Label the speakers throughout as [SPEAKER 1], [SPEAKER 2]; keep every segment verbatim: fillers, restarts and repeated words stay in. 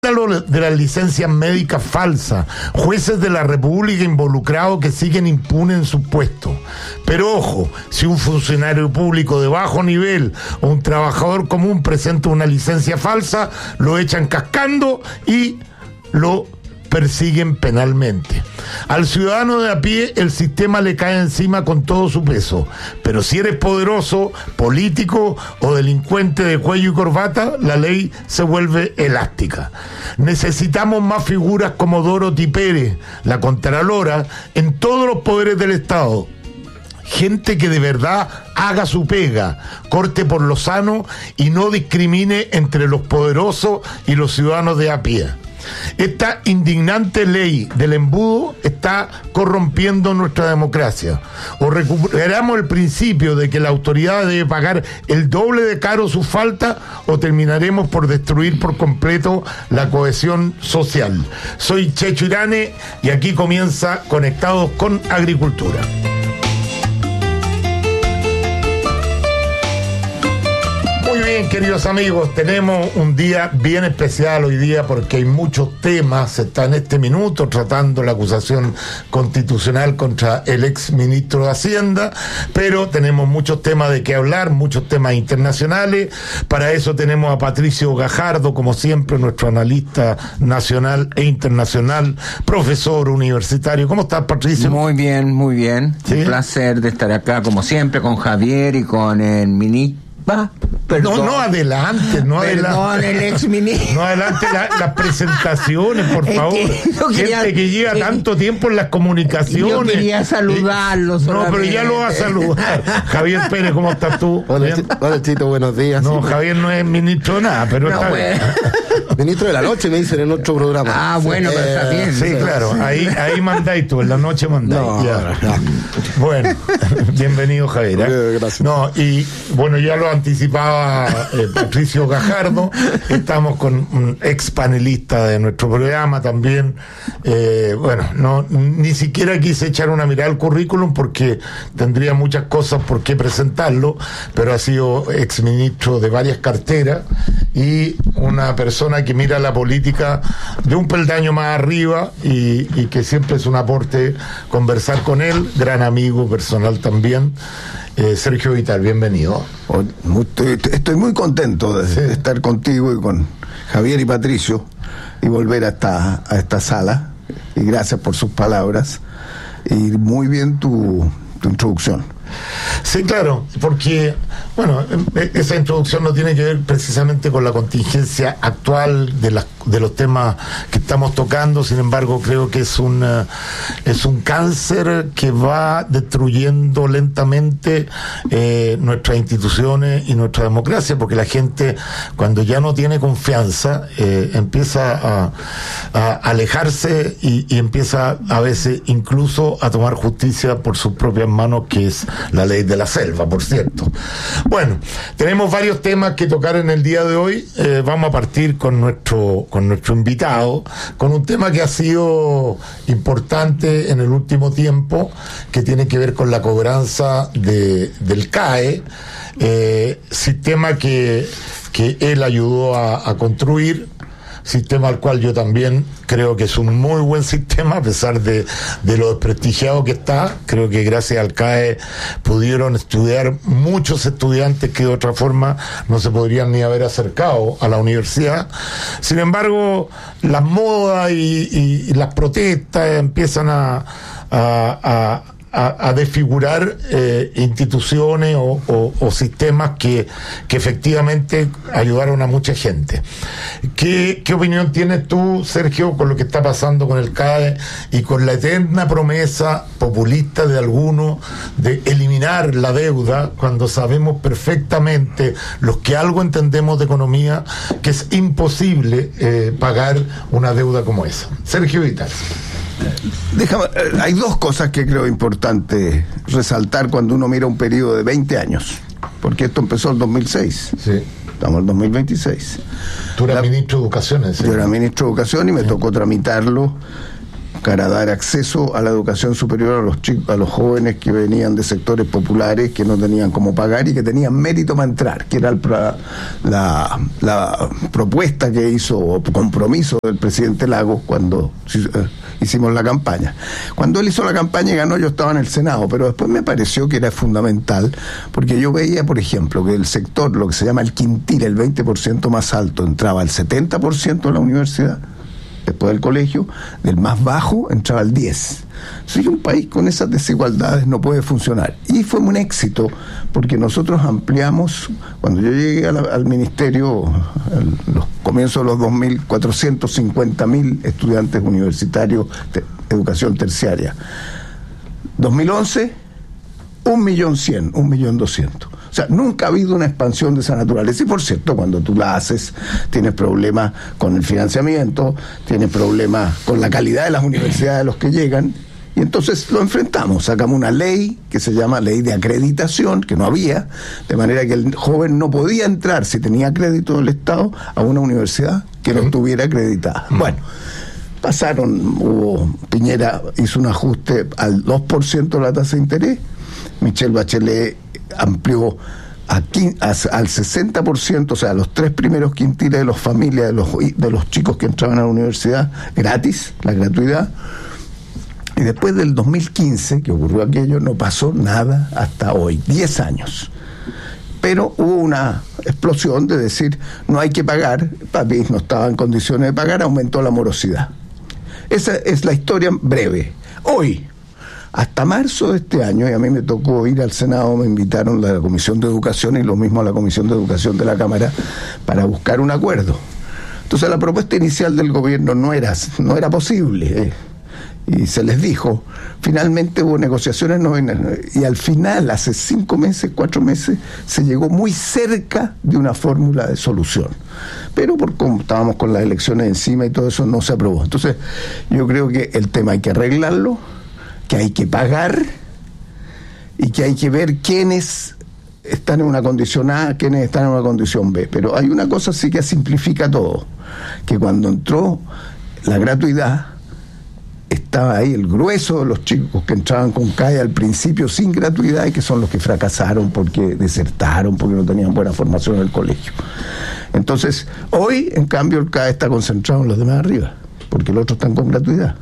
[SPEAKER 1] De las licencias médicas falsas, jueces de la República involucrados que siguen impunes en sus puestos. Pero ojo, si un funcionario público de bajo nivel o un trabajador común presenta una licencia falsa, lo echan cascando y lo persiguen penalmente. Al ciudadano de a pie el sistema le cae encima con todo su peso, pero si eres poderoso, político o delincuente de cuello y corbata, la ley se vuelve elástica. Necesitamos más figuras como Dorothy Pérez, la Contralora, en todos los poderes del Estado. Gente que de verdad haga su pega, corte por lo sano y no discrimine entre los poderosos y los ciudadanos de a pie. Esta indignante ley del embudo está corrompiendo nuestra democracia. O recuperamos el principio de que la autoridad debe pagar el doble de caro su falta, o terminaremos por destruir por completo la cohesión social. Soy Checho Irane y aquí comienza Conectados con Agricultura. Muy bien, queridos amigos, tenemos un día bien especial hoy día porque hay muchos temas. Se está en este minuto tratando la acusación constitucional contra el ex ministro de Hacienda, pero tenemos muchos temas de qué hablar, muchos temas internacionales. Para eso tenemos a Patricio Gajardo, como siempre, nuestro analista nacional e internacional, profesor universitario. ¿Cómo estás, Patricio?
[SPEAKER 2] Muy bien, muy bien. ¿Sí? Un placer de estar acá, como siempre, con Javier y con el ministro. Va,
[SPEAKER 1] no, no adelante, no
[SPEAKER 2] Perdón,
[SPEAKER 1] adelante.
[SPEAKER 2] el ex ministro.
[SPEAKER 1] No adelante la, las presentaciones, por es favor. Que quería, Gente que lleva que, tanto tiempo en las comunicaciones. Yo
[SPEAKER 2] quería saludarlo.
[SPEAKER 1] Eh, no, pero ya lo va a saludar. Javier Pérez, ¿cómo estás tú?
[SPEAKER 3] Hola, Ch- hola Chito, buenos días.
[SPEAKER 1] No, sí, Javier no es ministro de nada, pero no, está bueno. bien.
[SPEAKER 3] Ministro de la noche, me dicen en otro programa.
[SPEAKER 2] Ah, bueno, eh, pero está bien.
[SPEAKER 1] Sí, claro, ahí, ahí mandáis tú, en la noche mandáis.
[SPEAKER 3] No,
[SPEAKER 1] ya.
[SPEAKER 3] no.
[SPEAKER 1] Bueno, bienvenido, Javier. ¿eh?
[SPEAKER 3] Gracias.
[SPEAKER 1] No, y bueno, ya lo anticipaba eh, Patricio Gajardo. Estamos con un ex panelista de nuestro programa también. Eh, bueno, no ni siquiera quise echar una mirada al currículum porque tendría muchas cosas por qué presentarlo, pero ha sido ex ministro de varias carteras y una persona que mira la política de un peldaño más arriba y, y que siempre es un aporte conversar con él, gran amigo personal también. Eh, Sergio Vital, bienvenido.
[SPEAKER 4] Estoy muy contento de, sí. de estar contigo y con Javier y Patricio y volver a esta, a esta sala, y gracias por sus palabras y muy bien tu, tu introducción.
[SPEAKER 1] Sí, claro, porque, bueno, esa introducción no tiene que ver precisamente con la contingencia actual de, las, de los temas que estamos tocando. Sin embargo, creo que es un, uh, es un cáncer que va destruyendo lentamente eh, nuestras instituciones y nuestra democracia, porque la gente, cuando ya no tiene confianza, eh, empieza a, a alejarse y, y empieza a veces incluso a tomar justicia por sus propias manos, que es la ley de la selva, por cierto. Bueno, tenemos varios temas que tocar en el día de hoy. Eh, vamos a partir con nuestro, con nuestro invitado, con un tema que ha sido importante en el último tiempo, que tiene que ver con la cobranza de, del C A E, eh, sistema que, que él ayudó a, a construir. Sistema al cual yo también creo que es un muy buen sistema, a pesar de, de lo desprestigiado que está. Creo que gracias al C A E pudieron estudiar muchos estudiantes que de otra forma no se podrían ni haber acercado a la universidad. Sin embargo, las modas y, y, y las protestas empiezan a, a, a A, a desfigurar eh, instituciones o, o, o sistemas que, que efectivamente ayudaron a mucha gente. ¿Qué, ¿Qué opinión tienes tú, Sergio, con lo que está pasando con el C A E y con la eterna promesa populista de algunos de eliminar la deuda, cuando sabemos perfectamente, los que algo entendemos de economía, que es imposible eh, pagar una deuda como esa? Sergio Vital.
[SPEAKER 4] Déjame, hay dos cosas que creo importante resaltar cuando uno mira un periodo de veinte años, porque esto empezó en dos mil seis.
[SPEAKER 1] Sí.
[SPEAKER 4] Estamos en dos mil veintiséis.
[SPEAKER 1] Tú eras
[SPEAKER 4] La,
[SPEAKER 1] ministro de Educación, ¿sí?
[SPEAKER 4] Yo era ministro de Educación y me sí. tocó tramitarlo para dar acceso a la educación superior a los chicos, a los jóvenes que venían de sectores populares, que no tenían cómo pagar y que tenían mérito para entrar, que era el, la, la propuesta que hizo, compromiso del presidente Lagos cuando eh, hicimos la campaña. Cuando él hizo la campaña y ganó, yo estaba en el Senado, pero después me pareció que era fundamental, porque yo veía, por ejemplo, que el sector, lo que se llama el quintil, el veinte por ciento más alto, entraba el setenta por ciento a la universidad, después del colegio, del más bajo entraba el diez por ciento. Así que un país con esas desigualdades no puede funcionar. Y fue un éxito, porque nosotros ampliamos, cuando yo llegué a la, al ministerio, en los comienzos de los dos mil, cuatrocientos cincuenta mil estudiantes universitarios de educación terciaria. dos mil once, un millón cien, un millón doscientos. O sea, nunca ha habido una expansión de esa naturaleza. Y por cierto, cuando tú la haces, tienes problemas con el financiamiento, tienes problemas con la calidad de las universidades a los que llegan. Y entonces lo enfrentamos. Sacamos una ley que se llama ley de acreditación, que no había, de manera que el joven no podía entrar, si tenía crédito del Estado, a una universidad que no estuviera acreditada. Bueno, pasaron, hubo, Piñera hizo un ajuste al dos por ciento de la tasa de interés, Michelle Bachelet amplió a quin, a, al sesenta por ciento, o sea, los tres primeros quintiles de las familias de los, de los chicos que entraban a la universidad, gratis, la gratuidad. Y después del dos mil quince, que ocurrió aquello, no pasó nada hasta hoy, diez años. Pero hubo una explosión de decir, no hay que pagar, papi no estaba en condiciones de pagar, aumentó la morosidad. Esa es la historia breve. Hoy, hasta marzo de este año, y a mí me tocó ir al Senado, me invitaron a la Comisión de Educación y lo mismo a la Comisión de Educación de la Cámara para buscar un acuerdo. Entonces la propuesta inicial del gobierno no era, no era posible, eh. y se les dijo, finalmente hubo negociaciones no, y al final, hace cinco meses, cuatro meses, se llegó muy cerca de una fórmula de solución. Pero por como estábamos con las elecciones encima y todo eso, no se aprobó. Entonces yo creo que el tema hay que arreglarlo, que hay que pagar y que hay que ver quiénes están en una condición A, quiénes están en una condición B. Pero hay una cosa sí que simplifica todo, que cuando entró la gratuidad, estaba ahí el grueso de los chicos que entraban con C A E al principio sin gratuidad y que son los que fracasaron porque desertaron, porque no tenían buena formación en el colegio. Entonces, hoy, en cambio, el C A E está concentrado en los demás arriba, porque los otros están con gratuidad.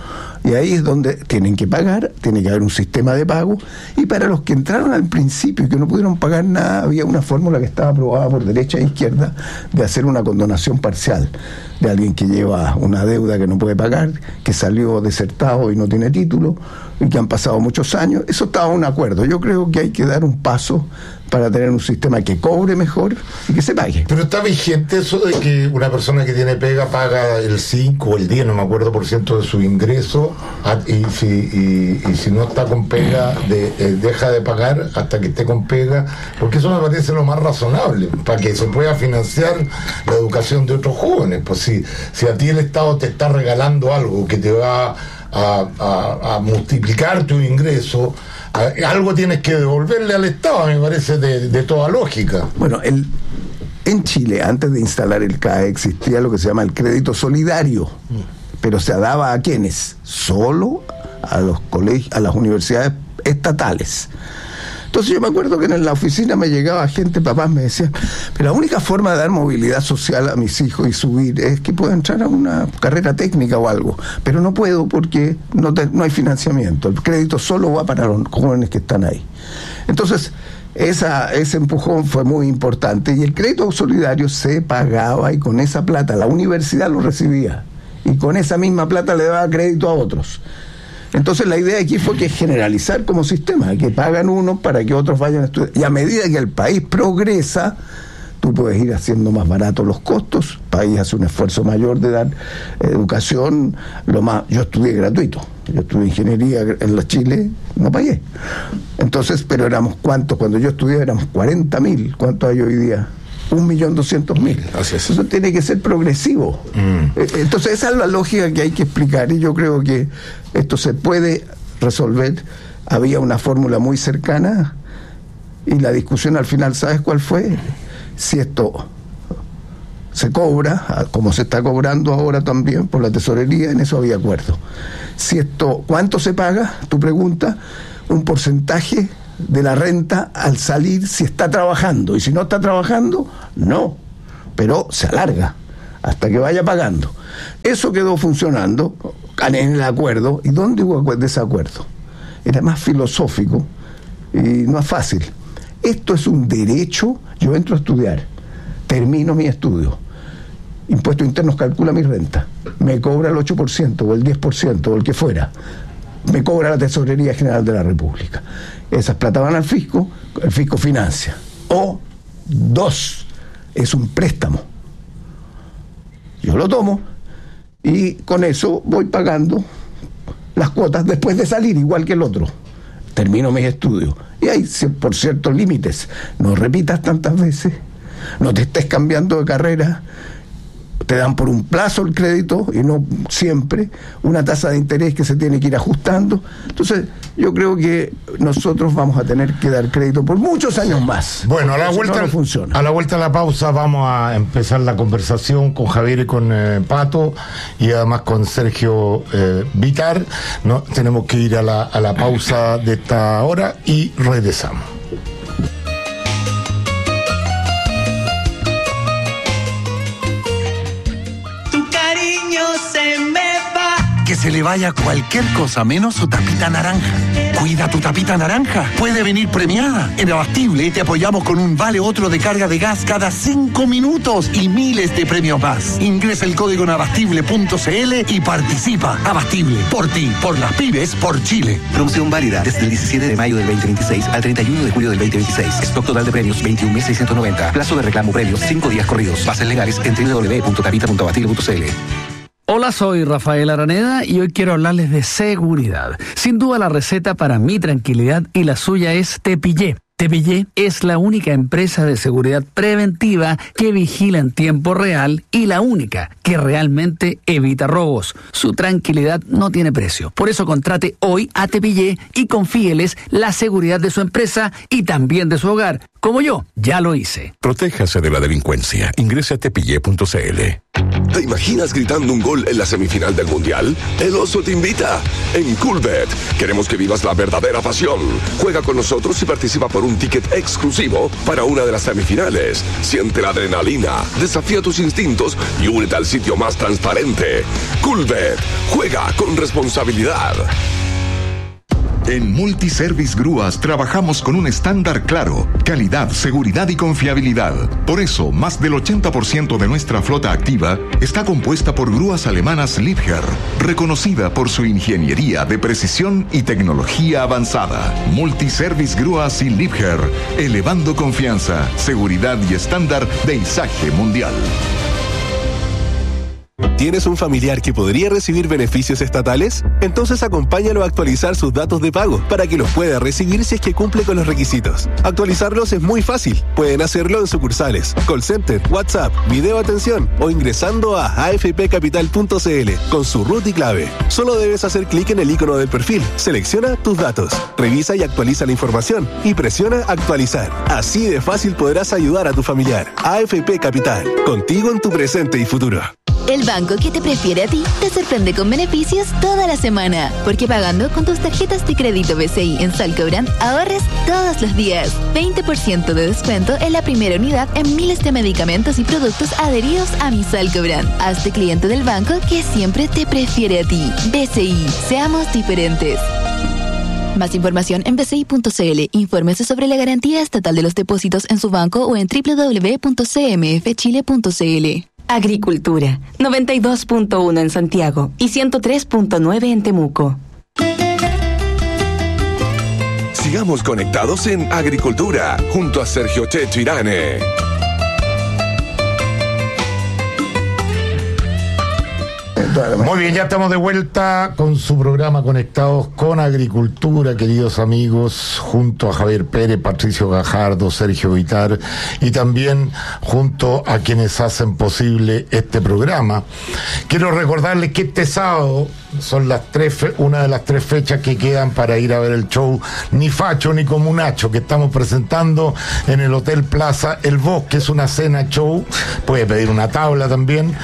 [SPEAKER 4] Y ahí es donde tienen que pagar, tiene que haber un sistema de pago, y para los que entraron al principio y que no pudieron pagar nada, había una fórmula que estaba aprobada por derecha e izquierda de hacer una condonación parcial de alguien que lleva una deuda que no puede pagar, que salió desertado y no tiene título, y que han pasado muchos años. Eso estaba un acuerdo. Yo creo que hay que dar un paso para tener un sistema que cobre mejor y que se pague.
[SPEAKER 1] Pero está vigente eso de que una persona que tiene pega paga el cinco o el diez, no me acuerdo, por ciento de su ingreso, y si, y, y si no está con pega, de, eh, deja de pagar hasta que esté con pega, porque eso me parece lo más razonable, para que se pueda financiar la educación de otros jóvenes. Pues si, si a ti el Estado te está regalando algo que te va a, a, a multiplicar tu ingreso, algo tienes que devolverle al Estado, me parece de, de toda lógica.
[SPEAKER 4] Bueno, el, en Chile, antes de instalar el C A E, existía lo que se llama el crédito solidario, mm. pero se daba a ¿quiénes? Solo a los colegios, a las universidades estatales. Entonces yo me acuerdo que en la oficina me llegaba gente, papás me decían, pero la única forma de dar movilidad social a mis hijos y subir es que pueda entrar a una carrera técnica o algo, pero no puedo porque no, te, no hay financiamiento, el crédito solo va para los jóvenes que están ahí. Entonces esa, ese empujón fue muy importante y el crédito solidario se pagaba y con esa plata la universidad lo recibía y con esa misma plata le daba crédito a otros. Entonces la idea aquí fue que generalizar como sistema, que pagan unos para que otros vayan a estudiar. Y a medida que el país progresa, tú puedes ir haciendo más baratos los costos, el país hace un esfuerzo mayor de dar educación, lo más, yo estudié gratuito, yo estudié ingeniería en la Chile, no pagué. Entonces, pero éramos cuántos, cuando yo estudié éramos cuarenta mil, ¿cuántos hay hoy día? Un millón doscientos mil. Eso tiene que ser progresivo. Mm. Entonces esa es la lógica que hay que explicar y yo creo que esto se puede resolver. Había una fórmula muy cercana y la discusión al final, ¿sabes cuál fue? Si esto se cobra, como se está cobrando ahora también por la tesorería, en eso había acuerdo. Si esto, ¿cuánto se paga? Tu pregunta, un porcentaje de la renta al salir si está trabajando, y si no está trabajando, no, pero se alarga hasta que vaya pagando. Eso quedó funcionando en el acuerdo. ¿Y dónde hubo desacuerdo? Era más filosófico y no es fácil. Esto es un derecho. Yo entro a estudiar, termino mi estudio, Impuestos Internos calcula mi renta, me cobra el ocho por ciento o el diez por ciento o el que fuera, me cobra la Tesorería General de la República. Esas plata van al fisco, el fisco financia. O dos, es un préstamo, yo lo tomo y con eso voy pagando las cuotas después de salir, igual que el otro. Termino mis estudios y hay, por ciertos límites, no repitas tantas veces, no te estés cambiando de carrera, te dan por un plazo el crédito y no siempre, una tasa de interés que se tiene que ir ajustando. Entonces yo creo que nosotros vamos a tener que dar crédito por muchos años más.
[SPEAKER 1] Bueno, a la vuelta,
[SPEAKER 4] no funciona.
[SPEAKER 1] A la vuelta a la pausa vamos a empezar la conversación con Javier y con eh, Pato, y además con Sergio eh, Vitar. No, tenemos que ir a la, a la pausa de esta hora y regresamos.
[SPEAKER 5] Que se le vaya cualquier cosa menos su tapita naranja. Cuida tu tapita naranja. Puede venir premiada. En Abastible te apoyamos con un vale otro de carga de gas cada cinco minutos y miles de premios más. Ingresa el código en abastible punto cl y participa. Abastible. Por ti, por las pymes, por Chile.
[SPEAKER 6] Promoción válida desde el diecisiete de mayo del veinte veintiséis al treinta y uno de julio del veinte veintiséis. Stock total de premios veintiún mil seiscientos noventa. Plazo de reclamo premios cinco días corridos. Bases legales en doble u doble u doble u punto tapita punto abastible punto cl.
[SPEAKER 7] Hola, soy Rafael Araneda y hoy quiero hablarles de seguridad. Sin duda la receta para mi tranquilidad y la suya es Tepillé. Tepillé es la única empresa de seguridad preventiva que vigila en tiempo real y la única que realmente evita robos. Su tranquilidad no tiene precio. Por eso contrate hoy a Tepillé y confíeles la seguridad de su empresa y también de su hogar. Como yo, ya lo hice.
[SPEAKER 8] Protéjase de la delincuencia. Ingrese a tepillé punto cl.
[SPEAKER 9] ¿Te imaginas gritando un gol en la semifinal del Mundial? El Oso te invita. En Coolbet queremos que vivas la verdadera pasión. Juega con nosotros y participa por un ticket exclusivo para una de las semifinales. Siente la adrenalina, desafía tus instintos y únete al sitio más transparente. Coolbet. Juega con responsabilidad.
[SPEAKER 10] En Multiservice Grúas trabajamos con un estándar claro: calidad, seguridad y confiabilidad. Por eso, más del ochenta por ciento de nuestra flota activa está compuesta por grúas alemanas Liebherr, reconocida por su ingeniería de precisión y tecnología avanzada. Multiservice Grúas y Liebherr, elevando confianza, seguridad y estándar de izaje mundial.
[SPEAKER 11] ¿Tienes un familiar que podría recibir beneficios estatales? Entonces acompáñalo a actualizar sus datos de pago para que los pueda recibir si es que cumple con los requisitos. Actualizarlos es muy fácil. Pueden hacerlo en sucursales, call center, WhatsApp, video atención o ingresando a a f p capital punto cl con su root y clave. Solo debes hacer clic en el icono del perfil, selecciona tus datos, revisa y actualiza la información y presiona actualizar. Así de fácil podrás ayudar a tu familiar. A F P Capital, contigo en tu presente y futuro.
[SPEAKER 12] El banco que te prefiere a ti te sorprende con beneficios toda la semana, porque pagando con tus tarjetas de crédito B C I en Salcobrand ahorres todos los días. veinte por ciento de descuento en la primera unidad en miles de medicamentos y productos adheridos a mi Salcobrand. Hazte cliente del banco que siempre te prefiere a ti. B C I, seamos diferentes. Más información en b c i punto c l. Infórmese sobre la garantía estatal de los depósitos en su banco o en doble u doble u doble u punto c m f chile punto c l.
[SPEAKER 13] Agricultura, noventa y dos punto uno en Santiago y ciento tres punto nueve en Temuco.
[SPEAKER 9] Sigamos conectados en Agricultura, junto a Sergio Checho Irane.
[SPEAKER 1] Muy bien, ya estamos de vuelta con su programa Conectados con Agricultura, queridos amigos, junto a Javier Pérez, Patricio Gajardo, Sergio Vitar y también junto a quienes hacen posible este programa. Quiero recordarles que este sábado son las tres fe- una de las tres fechas que quedan para ir a ver el show Ni Facho ni Comunacho, que estamos presentando en el Hotel Plaza El Bosque. Es una cena show, puede pedir una tabla también,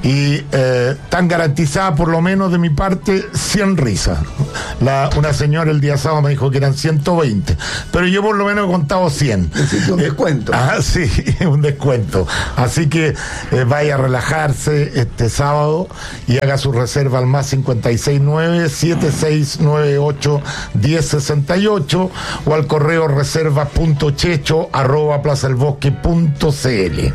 [SPEAKER 1] y eh, están garantizadas por lo menos de mi parte cien risas. La, una señora el día sábado me dijo que eran ciento veinte, pero yo por lo menos he contado cien.
[SPEAKER 4] Necesito un
[SPEAKER 1] Eh,
[SPEAKER 4] descuento.
[SPEAKER 1] Ah, sí, un descuento. Así que eh, vaya a relajarse este sábado y haga su reserva al más cincuenta y seis nueve, siete seis nueve ocho, diez sesenta y ocho o al correo reserva punto checho arroba plaza el bosque punto cl.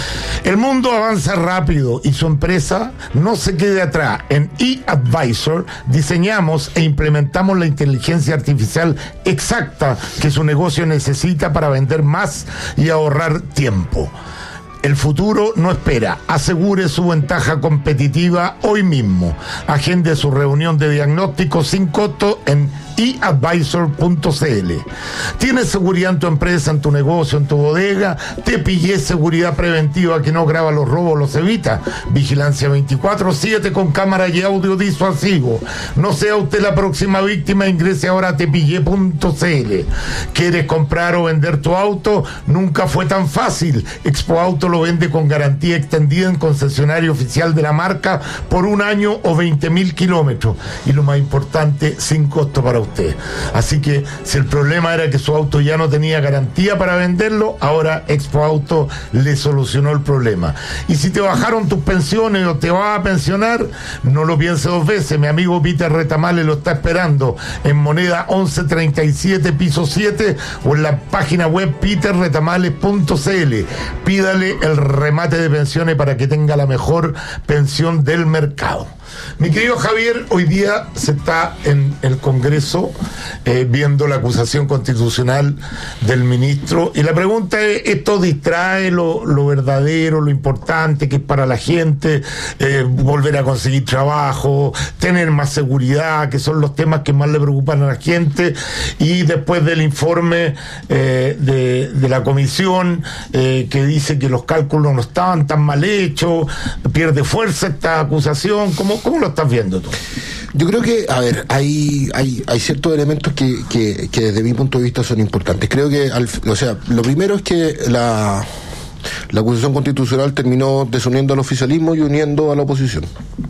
[SPEAKER 1] El mundo avanza rápido y su empresa no se quede atrás. En eAdvisor diseñamos e implementamos la inteligencia artificial exacta que su negocio necesita para vender más y ahorrar tiempo. El futuro no espera. Asegure su ventaja competitiva hoy mismo. Agende su reunión de diagnóstico sin costo en e advisor punto cl. ¿Tienes seguridad en tu empresa, en tu negocio, en tu bodega? Te pillé seguridad preventiva que no graba los robos, los evita. Vigilancia veinticuatro siete con cámara y audio disuasivo. No sea usted la próxima víctima. Ingrese ahora a te pillé punto cl. ¿Quieres comprar o vender tu auto? Nunca fue tan fácil. Expo Auto lo vende con garantía extendida en concesionario oficial de la marca por un año o veinte mil kilómetros. Y lo más importante, sin costo para usted. Así que si el problema era que su auto ya no tenía garantía para venderlo, ahora Expo Auto le solucionó el problema. Y si te bajaron tus pensiones o te vas a pensionar, no lo piense dos veces. Mi amigo Peter Retamales lo está esperando en Moneda once treinta y siete, piso siete, o en la página web peter retamales punto cl. Pídale el remate de pensiones para que tenga la mejor pensión del mercado. Mi querido Javier, hoy día se está en el Congreso eh, viendo la acusación constitucional del ministro, y la pregunta es, ¿esto distrae lo, lo verdadero, lo importante que es para la gente, eh, volver a conseguir trabajo, tener más seguridad, que son los temas que más le preocupan a la gente? Y después del informe eh, de, de la comisión eh, que dice que los cálculos no estaban tan mal hechos, pierde fuerza esta acusación. ¿Cómo ¿Cómo lo estás viendo tú?
[SPEAKER 3] Yo creo que, a ver, hay hay, hay ciertos elementos que, que, que desde mi punto de vista son importantes. Creo que, al, o sea, lo primero es que la, la acusación constitucional terminó desuniendo al oficialismo y uniendo a la oposición.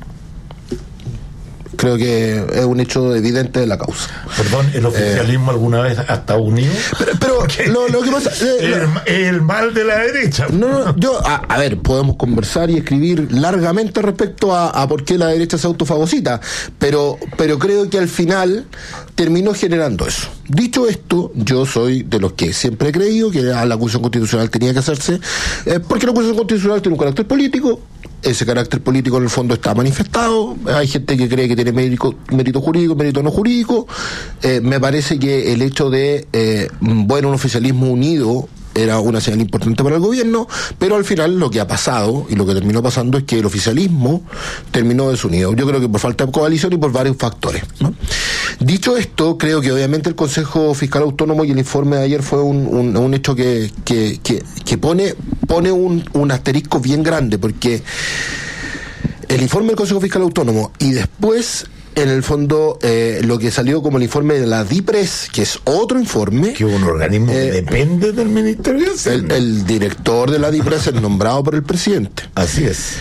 [SPEAKER 3] Creo que es un hecho evidente de la causa.
[SPEAKER 1] Perdón, ¿el oficialismo eh, alguna vez ha estado unido?
[SPEAKER 3] Pero, pero lo, lo que pasa...
[SPEAKER 1] Eh, el, el mal de la derecha.
[SPEAKER 3] No, no, yo, a, a ver, podemos conversar y escribir largamente respecto a, a por qué la derecha se autofagocita, pero, pero creo que al final terminó generando eso. Dicho esto, yo soy de los que siempre he creído que la acusación constitucional tenía que hacerse, eh, porque la acusación constitucional tiene un carácter político. Ese carácter político en el fondo está manifestado. Hay gente que cree que tiene mérito, mérito jurídico, mérito no jurídico. Eh, me parece que el hecho de, eh, bueno, un oficialismo unido era una señal importante para el gobierno, pero al final lo que ha pasado y lo que terminó pasando es que el oficialismo terminó desunido. Yo creo que por falta de coalición y por varios factores, ¿no? Dicho esto, creo que obviamente el Consejo Fiscal Autónomo y el informe de ayer fue un, un, un hecho que, que, que, que pone, pone un, un asterisco bien grande, porque el informe del Consejo Fiscal Autónomo y después en el fondo eh, lo que salió como el informe de la DIPRES, que es otro informe,
[SPEAKER 1] que es un organismo eh, que depende del Ministerio de Hacienda.
[SPEAKER 3] El, el director de la DIPRES es nombrado por el presidente.
[SPEAKER 1] Así es.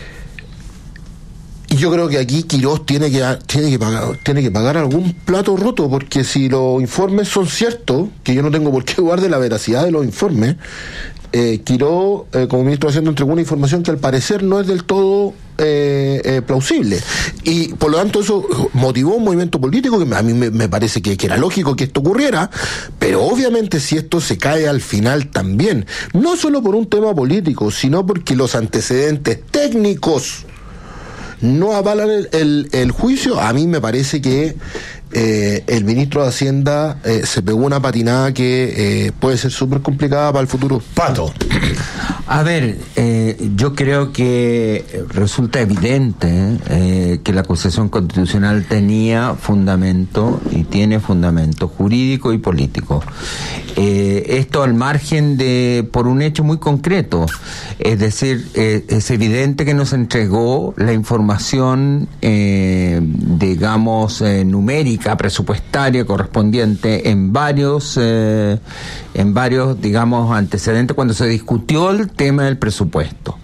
[SPEAKER 3] Y yo creo que aquí Quirós tiene que tiene que pagar tiene que pagar algún plato roto, porque si los informes son ciertos, que yo no tengo por qué dudar de la veracidad de los informes, eh, Quirós eh, como ministro de Hacienda entregó una información que al parecer no es del todo eh, eh, plausible, y por lo tanto eso motivó un movimiento político que a mí me, me parece que, que era lógico que esto ocurriera, pero obviamente si esto se cae al final también, no solo por un tema político, sino porque los antecedentes técnicos no avalan el, el, el juicio, a mí me parece que eh, el ministro de Hacienda eh, se pegó una patinada que eh, puede ser súper complicada para el futuro.
[SPEAKER 1] Pato,
[SPEAKER 2] A ver, eh, yo creo que resulta evidente eh, que la acusación constitucional tenía fundamento y tiene fundamento jurídico y político. Eh, esto al margen de, por un hecho muy concreto, es decir, eh, es evidente que nos entregó la información, eh, digamos, eh, numérica, presupuestaria correspondiente en varios, eh, en varios, digamos, antecedentes cuando se discutió el tema del presupuesto.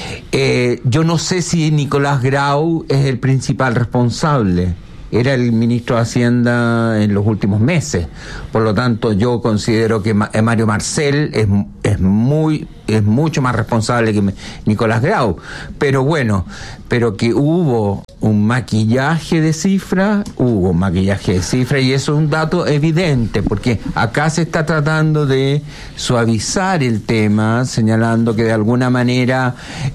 [SPEAKER 2] Eh, yo no sé si Nicolás Grau es el principal responsable. Era el ministro de Hacienda en los últimos meses. Por lo tanto, yo considero que Ma- Mario Marcel es, es muy es mucho más responsable que Nicolás Grau. Pero bueno, pero que hubo un maquillaje de cifras, hubo un maquillaje de cifras, y eso es un dato evidente, porque acá se está tratando de suavizar el tema, señalando que de alguna manera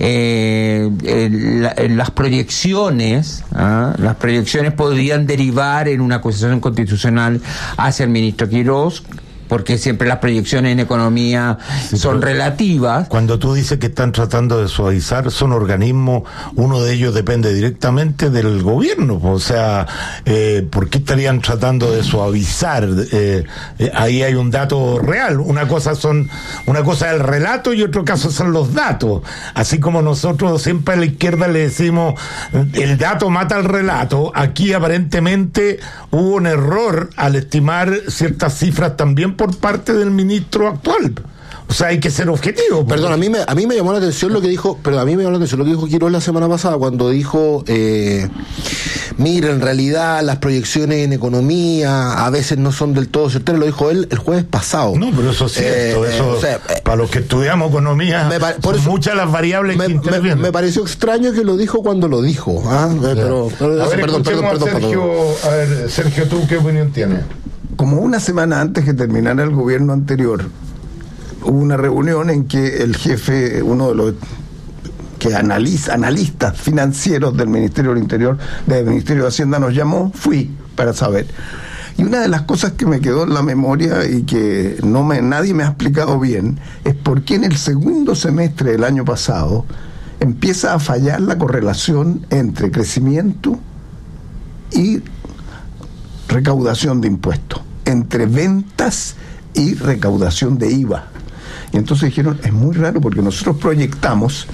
[SPEAKER 2] eh, eh, la, las proyecciones, ¿ah? las proyecciones podrían derivar en una acusación constitucional hacia el ministro Quirós, porque siempre las proyecciones en economía sí, son relativas.
[SPEAKER 1] Cuando tú dices que están tratando de suavizar, son organismos, uno de ellos depende directamente del gobierno, o sea, eh, ¿por qué estarían tratando de suavizar? Eh, eh, ahí hay un dato real, una cosa son, una cosa es el relato y otro caso son los datos, así como nosotros siempre a la izquierda le decimos, el dato mata al relato, aquí aparentemente hubo un error al estimar ciertas cifras también por parte del ministro actual. O sea, hay que ser objetivo.
[SPEAKER 3] Perdón, a mí me a mí me llamó la atención lo que dijo, pero a mí me llamó la atención lo que dijo Quirós la semana pasada cuando dijo, eh, mira, en realidad las proyecciones en economía a veces no son del todo certeras, lo dijo él el jueves pasado.
[SPEAKER 1] No, pero eso es cierto, eh, eso, eh, o sea, para los que estudiamos economía, me pa- por son eso, muchas las variables
[SPEAKER 3] me,
[SPEAKER 1] que intervienen.
[SPEAKER 3] Me, me pareció extraño que lo dijo cuando lo dijo. ¿ah?
[SPEAKER 1] Claro.
[SPEAKER 3] Pero, pero
[SPEAKER 1] a ver,
[SPEAKER 3] perdón, perdón, perdón,
[SPEAKER 1] Sergio,
[SPEAKER 3] perdón.
[SPEAKER 1] A ver, Sergio, ¿tú qué opinión tienes?
[SPEAKER 4] Como una semana antes que terminara el gobierno anterior, hubo una reunión en que el jefe, uno de los que analiza, analistas financieros del Ministerio del Interior, del Ministerio de Hacienda, nos llamó, fui para saber. Y una de las cosas que me quedó en la memoria y que no me, nadie me ha explicado bien, es por qué en el segundo semestre del año pasado empieza a fallar la correlación entre crecimiento y recaudación de impuestos, entre ventas y recaudación de I V A. Y entonces dijeron, es muy raro porque nosotros proyectamos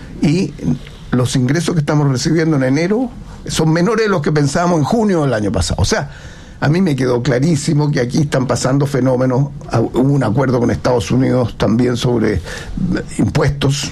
[SPEAKER 4] y los ingresos que estamos recibiendo en enero son menores de los que pensábamos en junio del año pasado. O sea, a mí me quedó clarísimo que aquí están pasando fenómenos. Hubo un acuerdo con Estados Unidos también sobre impuestos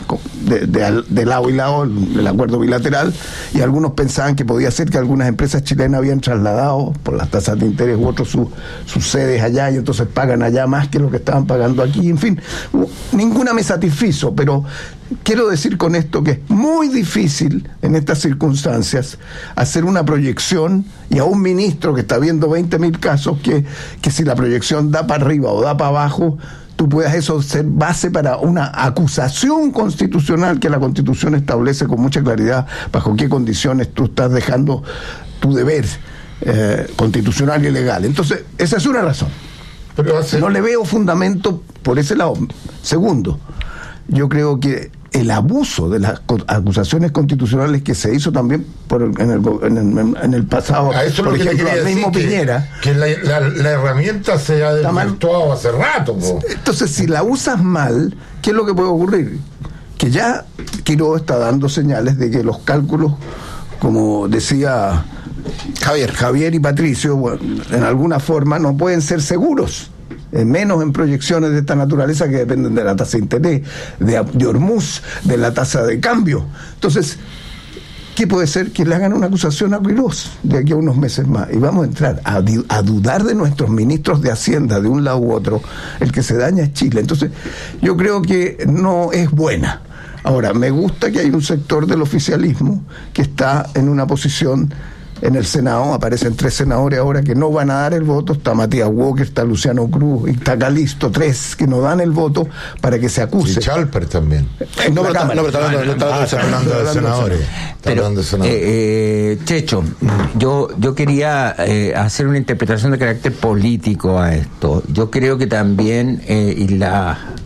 [SPEAKER 4] de, de, de lado y lado, el acuerdo bilateral, y algunos pensaban que podía ser que algunas empresas chilenas habían trasladado por las tasas de interés u otros sus su sedes allá y entonces pagan allá más que lo que estaban pagando aquí. En fin, ninguna me satisfizo, pero quiero decir con esto que es muy difícil en estas circunstancias hacer una proyección, y a un ministro que está viendo veinte mil casos, que, que si la proyección da para arriba o da para abajo, tú puedas eso ser base para una acusación constitucional que la Constitución establece con mucha claridad bajo qué condiciones tú estás dejando tu deber eh, constitucional y legal. Entonces, esa es una razón. Pero hace... no le veo fundamento por ese lado. Segundo, yo creo que el abuso de las acusaciones constitucionales que se hizo también por el, en, el, en, el, en el pasado, por ejemplo, al mismo
[SPEAKER 1] que,
[SPEAKER 4] Piñera,
[SPEAKER 1] que la, la, la herramienta se ha desvirtuado hace rato. Po.
[SPEAKER 4] Entonces, si la usas mal, ¿qué es lo que puede ocurrir? Que ya Quirós está dando señales de que los cálculos, como decía Javier, Javier y Patricio, bueno, en alguna forma no pueden ser seguros. Menos en proyecciones de esta naturaleza que dependen de la tasa de interés, de, de Hormuz, de la tasa de cambio. Entonces, ¿qué puede ser? Que le hagan una acusación a Quirós de aquí a unos meses más. Y vamos a entrar a, a dudar de nuestros ministros de Hacienda de un lado u otro. El que se daña es Chile. Entonces, yo creo que no es buena. Ahora, me gusta que hay un sector del oficialismo que está en una posición. En el Senado aparecen tres senadores ahora que no van a dar el voto. Está Matías Walker, está Luciano Cruz y está Calisto, tres que no dan el voto para que se acuse.
[SPEAKER 1] Y Chalper también.
[SPEAKER 3] No, pero está
[SPEAKER 1] hablando de senadores.
[SPEAKER 2] Pero, eh, eh, Checho, yo, yo quería eh, hacer una interpretación de carácter político a esto. Yo creo que también, eh, y la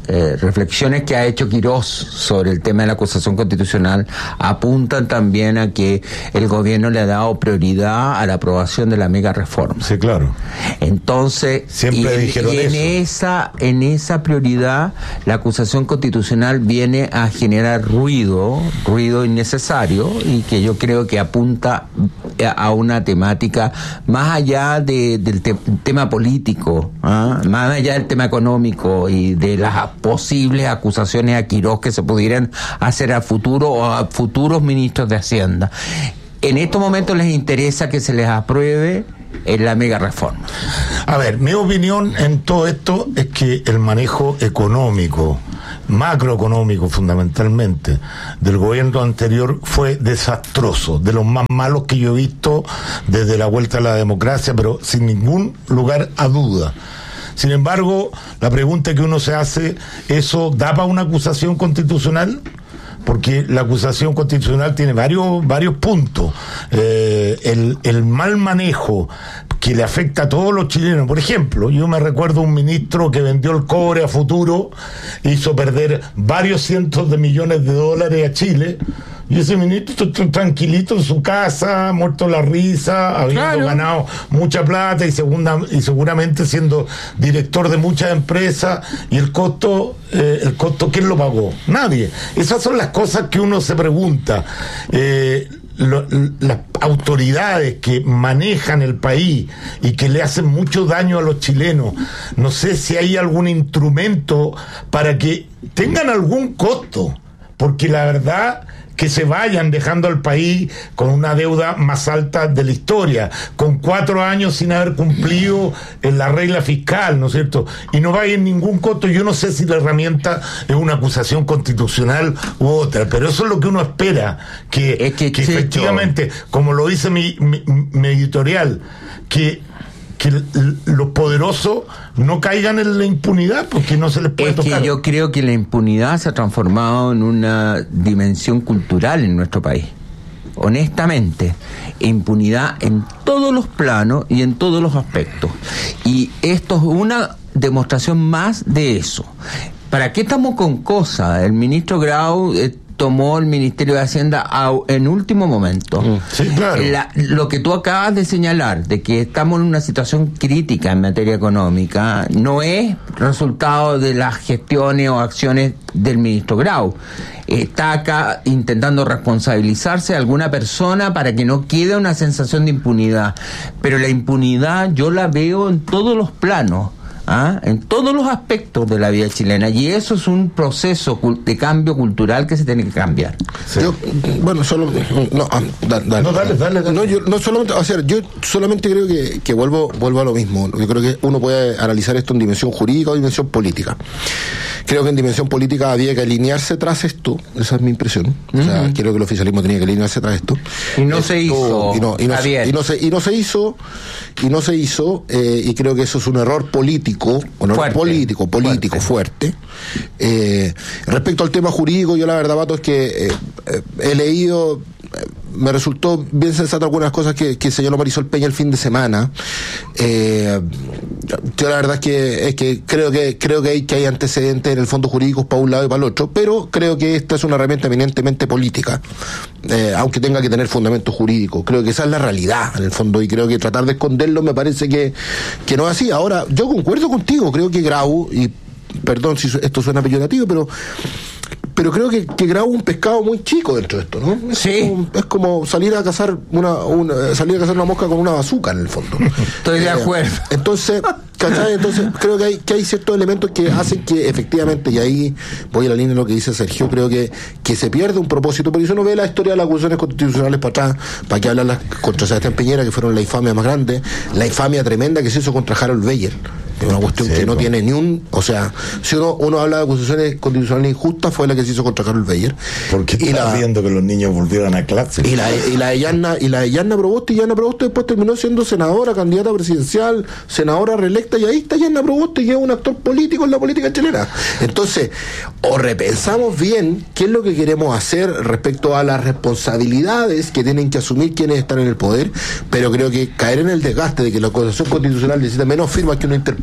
[SPEAKER 2] eh, reflexiones que ha hecho Quirós sobre el tema de la acusación constitucional apuntan también a que el gobierno le ha dado prioridad a la aprobación de la mega reforma.
[SPEAKER 1] Sí, claro.
[SPEAKER 2] Entonces,
[SPEAKER 1] siempre
[SPEAKER 2] y,
[SPEAKER 1] dijeron
[SPEAKER 2] y en
[SPEAKER 1] eso.
[SPEAKER 2] esa en esa prioridad la acusación constitucional viene a generar ruido, ruido innecesario, y que yo creo que apunta a una temática más allá de, del te, tema político, ¿ah? Más allá del tema económico y de las posibles acusaciones a Quirós que se pudieran hacer a futuro o a futuros ministros de Hacienda. En estos momentos les interesa que se les apruebe en la mega reforma.
[SPEAKER 1] A ver, mi opinión en todo esto es que el manejo económico, macroeconómico fundamentalmente, del gobierno anterior fue desastroso, de los más malos que yo he visto desde la vuelta a la democracia, pero sin ningún lugar a duda. Sin embargo, la pregunta que uno se hace, ¿eso da para una acusación constitucional? Porque la acusación constitucional tiene varios varios puntos. Eh, el, el mal manejo que le afecta a todos los chilenos. Por ejemplo, yo me recuerdo un ministro que vendió el cobre a futuro, hizo perder varios cientos de millones de dólares a Chile, y ese ministro está tranquilito en su casa, muerto la risa, habiendo claro. ganado mucha plata y, segunda, y seguramente siendo director de muchas empresas, y el costo, eh, el costo ¿quién lo pagó? Nadie. Esas son las cosas que uno se pregunta. Eh, Lo, las autoridades que manejan el país y que le hacen mucho daño a los chilenos, no sé si hay algún instrumento para que tengan algún costo, porque la verdad que se vayan dejando al país con una deuda más alta de la historia, con cuatro años sin haber cumplido en la regla fiscal, ¿no es cierto? Y no vayan ningún costo. Yo no sé si la herramienta es una acusación constitucional u otra, pero eso es lo que uno espera, que,
[SPEAKER 2] es que,
[SPEAKER 1] que efectivamente, como lo dice mi, mi, mi editorial, que que los poderosos no caigan en la impunidad, porque no se les puede
[SPEAKER 2] es
[SPEAKER 1] tocar.
[SPEAKER 2] Que yo creo que la impunidad se ha transformado en una dimensión cultural en nuestro país. Honestamente, impunidad en todos los planos y en todos los aspectos. Y esto es una demostración más de eso. ¿Para qué estamos con cosas? El ministro Grau eh, tomó el Ministerio de Hacienda a, en último momento.
[SPEAKER 1] Sí, claro.
[SPEAKER 2] La, lo que tú acabas de señalar, de que estamos en una situación crítica en materia económica, no es resultado de las gestiones o acciones del ministro Grau. Está acá intentando responsabilizarse a alguna persona para que no quede una sensación de impunidad. Pero la impunidad yo la veo en todos los planos. ¿Ah? En todos los aspectos de la vida chilena, y eso es un proceso de cambio cultural que se tiene que cambiar.
[SPEAKER 3] Sí. Yo, bueno, solo no, ah, da, da, no dale, dale, dale. No, yo no solamente, o sea, yo solamente creo que, que vuelvo, vuelvo a lo mismo. Yo creo que uno puede analizar esto en dimensión jurídica o dimensión política. Creo que en dimensión política había que alinearse tras esto, esa es mi impresión. O sea, uh-huh. creo que el oficialismo tenía que alinearse tras esto.
[SPEAKER 2] Y no
[SPEAKER 3] esto,
[SPEAKER 2] se hizo.
[SPEAKER 3] Y no, y no, y no se, y no se hizo, y no se hizo, eh, y creo que eso es un error político. Un error político, político, fuerte. fuerte. Eh, respecto al tema jurídico, yo la verdad, Pato, es que eh, eh, he leído, eh, me resultó bien sensato algunas cosas que, que señaló Marisol Peña el fin de semana. Eh, yo la verdad es que es que creo que creo que hay que hay antecedentes en el fondo jurídicos para un lado y para el otro, pero creo que esta es una herramienta eminentemente política, eh, aunque tenga que tener fundamento jurídico. Creo que esa es la realidad en el fondo, y creo que tratar de esconderlo me parece que, que no es así. Ahora, yo concuerdo contigo, creo que Grau, y perdón si esto suena peyorativo, pero pero creo que, que Grau es un pescado muy chico dentro de esto, ¿no? Es
[SPEAKER 2] sí.
[SPEAKER 3] Como, es como salir a cazar una, una salir a cazar una mosca con una bazuca en el fondo.
[SPEAKER 2] Estoy de acuerdo.
[SPEAKER 3] Eh, entonces, ¿cachai? Entonces creo que hay, que hay ciertos elementos que hacen que efectivamente, y ahí voy a la línea de lo que dice Sergio, creo que, que se pierde un propósito, porque si uno ve la historia de las acusaciones constitucionales para atrás, para que hablan las contra Sebastián Piñera, que fueron la infamia más grande, la infamia tremenda que se hizo contra Harold Beyer. Es una cuestión sí, que no pues. tiene ni un... O sea, si uno, uno habla de acusaciones constitucionales injustas, fue la que se hizo contra Harold Beyer.
[SPEAKER 1] Porque y está viendo que los niños volvieron a clase.
[SPEAKER 3] Y la, y la de Yanna, y la de Yanna Proboste, y Yanna Proboste después terminó siendo senadora, candidata presidencial, senadora reelecta, y ahí está Yanna Proboste, que es un actor político en la política chilena. Entonces, o repensamos bien qué es lo que queremos hacer respecto a las responsabilidades que tienen que asumir quienes están en el poder, pero creo que caer en el desgaste de que la acusación constitucional necesita menos firmas que una interpelación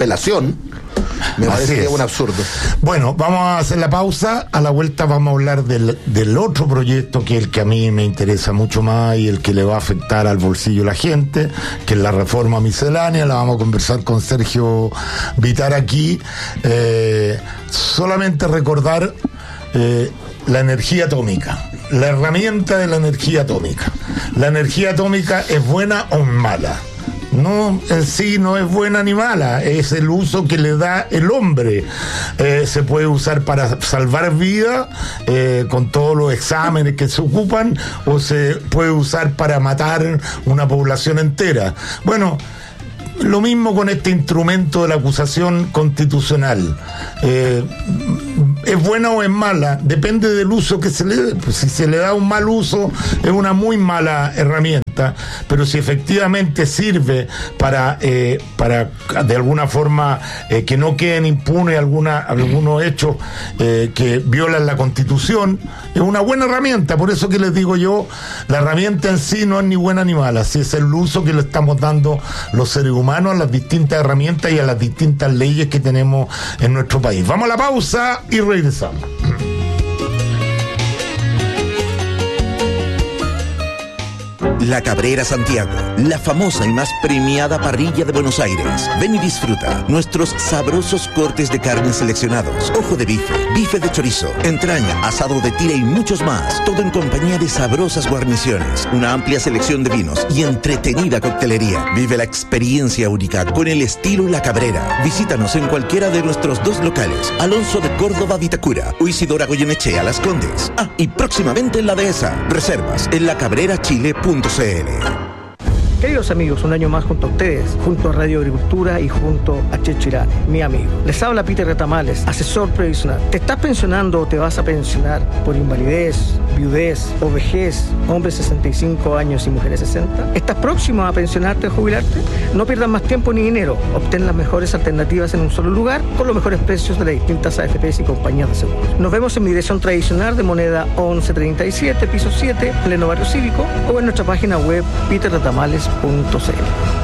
[SPEAKER 3] apelación, me
[SPEAKER 1] Así
[SPEAKER 3] parece que
[SPEAKER 1] es.
[SPEAKER 3] es un absurdo.
[SPEAKER 1] Bueno, vamos a hacer la pausa. A la vuelta vamos a hablar del, del otro proyecto, que es el que a mí me interesa mucho más y el que le va a afectar al bolsillo de la gente, que es la reforma miscelánea. La vamos a conversar con Sergio Vitar aquí. Eh, solamente recordar eh, la energía atómica, la herramienta de la energía atómica. La energía atómica es buena o mala. No, en sí no es buena ni mala, es el uso que le da el hombre. Eh, se puede usar para salvar vidas, eh, con todos los exámenes que se ocupan, o se puede usar para matar una población entera. Bueno, lo mismo con este instrumento de la acusación constitucional. Eh, ¿Es buena o es mala? Depende del uso que se le dé. Pues si se le da un mal uso, es una muy mala herramienta, pero si efectivamente sirve para, eh, para de alguna forma, eh, que no queden impunes alguna, algunos hechos eh, que violan la Constitución, es una buena herramienta. Por eso que les digo yo, la herramienta en sí no es ni buena ni mala, si es el uso que le estamos dando los seres humanos a las distintas herramientas y a las distintas leyes que tenemos en nuestro país. Vamos a la pausa y regresamos.
[SPEAKER 14] La Cabrera Santiago, la famosa y más premiada parrilla de Buenos Aires. Ven y disfruta nuestros sabrosos cortes de carne seleccionados, ojo de bife, bife de chorizo, entraña, asado de tira y muchos más. Todo en compañía de sabrosas guarniciones, una amplia selección de vinos y entretenida coctelería. Vive la experiencia única con el estilo La Cabrera. Visítanos en cualquiera de nuestros dos locales, Alonso de Córdoba, Vitacura, o Isidora Goyenechea, Las Condes. Ah, y próximamente en La Dehesa. Reservas en lacabrerachile punto c l.
[SPEAKER 15] Queridos amigos, un año más junto a ustedes, junto a Radio Agricultura y junto a Checho Irane, mi amigo. Les habla Peter Retamales, asesor previsional. ¿Te estás pensionando o te vas a pensionar por invalidez, viudez o vejez, hombres sesenta y cinco años y mujeres sesenta? ¿Estás próximo a pensionarte o jubilarte? No pierdas más tiempo ni dinero. Obtén las mejores alternativas en un solo lugar con los mejores precios de las distintas A F Pes y compañías de seguros. Nos vemos en mi dirección tradicional de Moneda once treinta y siete, piso siete, pleno barrio cívico, o en nuestra página web peter retamales punto c l.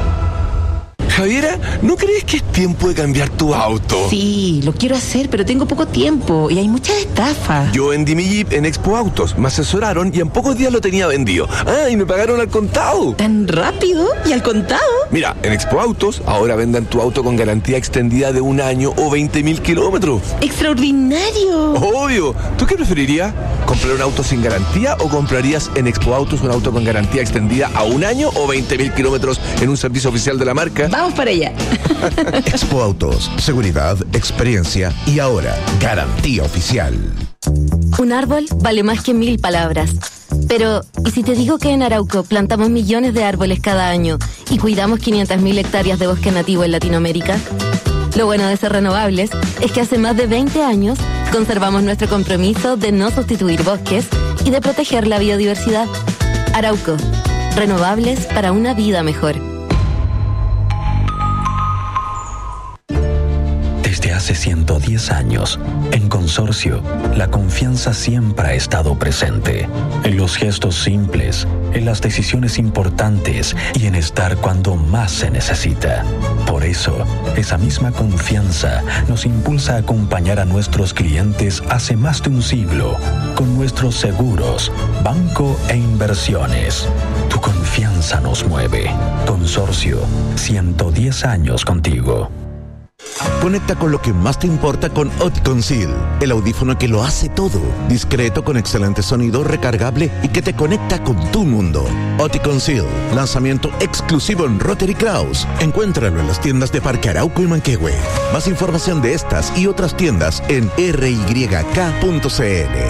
[SPEAKER 16] Javiera, ¿no crees que es tiempo de cambiar tu auto?
[SPEAKER 13] Sí, lo quiero hacer, pero tengo poco tiempo y hay muchas estafas.
[SPEAKER 16] Yo vendí mi Jeep en Expo Autos, me asesoraron y en pocos días lo tenía vendido. Ah, y me pagaron al contado.
[SPEAKER 13] ¿Tan rápido? ¿Y al contado?
[SPEAKER 16] Mira, en Expo Autos ahora vendan tu auto con garantía extendida de un año o veinte mil kilómetros.
[SPEAKER 13] ¡Extraordinario!
[SPEAKER 16] Obvio. ¿Tú qué preferirías? ¿Comprar un auto sin garantía o comprarías en Expo Autos un auto con garantía extendida a un año o veinte mil kilómetros en un servicio oficial de la marca?
[SPEAKER 13] Vamos para allá.
[SPEAKER 14] Expo Autos, seguridad, experiencia y ahora garantía oficial.
[SPEAKER 17] Un árbol vale más que mil palabras. Pero, ¿y si te digo que en Arauco plantamos millones de árboles cada año y cuidamos quinientas mil hectáreas de bosque nativo en Latinoamérica? Lo bueno de ser renovables es que hace más de veinte años conservamos nuestro compromiso de no sustituir bosques y de proteger la biodiversidad. Arauco, renovables para una vida mejor.
[SPEAKER 18] Desde hace ciento diez años, en Consorcio, la confianza siempre ha estado presente. En los gestos simples, en las decisiones importantes y en estar cuando más se necesita. Por eso, esa misma confianza nos impulsa a acompañar a nuestros clientes hace más de un siglo, con nuestros seguros, banco e inversiones. Tu confianza nos mueve. Consorcio, ciento diez años contigo.
[SPEAKER 14] Conecta con lo que más te importa con Oticon Seal, el audífono que lo hace todo, discreto con excelente sonido, recargable y que te conecta con tu mundo. Oticon Seal, lanzamiento exclusivo en Rotary Kraus. Encuéntralo en las tiendas de Parque Arauco y Manquehue. Más información de estas y otras tiendas en r y k punto c l.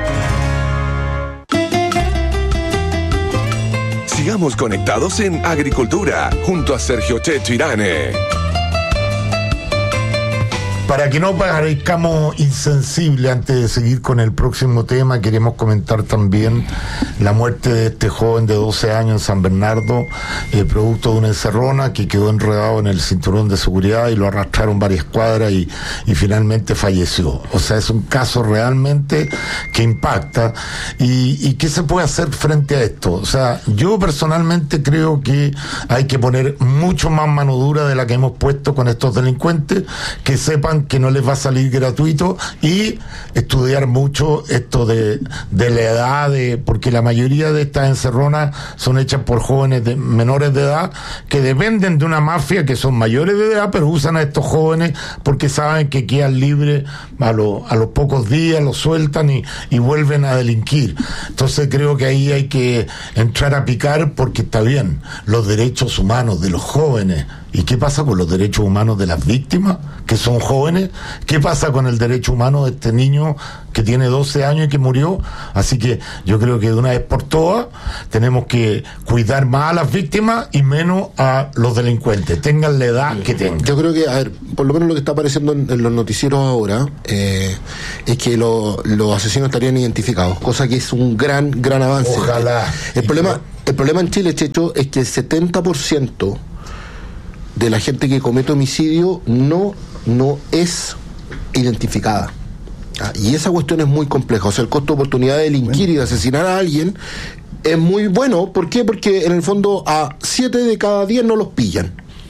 [SPEAKER 9] Sigamos conectados en Agricultura junto a Sergio Checho Irane.
[SPEAKER 1] Para que no parezcamos insensibles, antes de seguir con el próximo tema, queremos comentar también la muerte de este joven de doce años en San Bernardo, eh, producto de una encerrona que quedó enredado en el cinturón de seguridad y lo arrastraron varias cuadras y, y finalmente falleció. O sea, es un caso realmente que impacta. ¿Y, y qué se puede hacer frente a esto? O sea, yo personalmente creo que hay que poner mucho más mano dura de la que hemos puesto con estos delincuentes, que sepan que no les va a salir gratuito, y estudiar mucho esto de, de la edad, de, porque la mayoría de estas encerronas son hechas por jóvenes de, menores de edad, que dependen de una mafia, que son mayores de edad, pero usan a estos jóvenes porque saben que quedan libres a, lo, a los pocos días, los sueltan y, y vuelven a delinquir. Entonces creo que ahí hay que entrar a picar, porque está bien, los derechos humanos de los jóvenes. ¿Y qué pasa con los derechos humanos de las víctimas, que son jóvenes? ¿Qué pasa con el derecho humano de este niño que tiene doce años y que murió? Así que yo creo que de una vez por todas tenemos que cuidar más a las víctimas y menos a los delincuentes, tengan la edad que tengan.
[SPEAKER 3] Yo creo que, a ver, por lo menos lo que está apareciendo en, en los noticieros ahora eh, es que lo, los asesinos estarían identificados, cosa que es un gran, gran avance.
[SPEAKER 1] Ojalá.
[SPEAKER 3] El, el problema, el problema en Chile, Checho, es que el setenta por ciento de la gente que comete homicidio no, no es identificada. Ah, y esa cuestión es muy compleja. O sea, el costo de oportunidad de delinquir y de asesinar a alguien es muy bueno. ¿Por qué? Porque en el fondo a siete de cada diez no los pillan.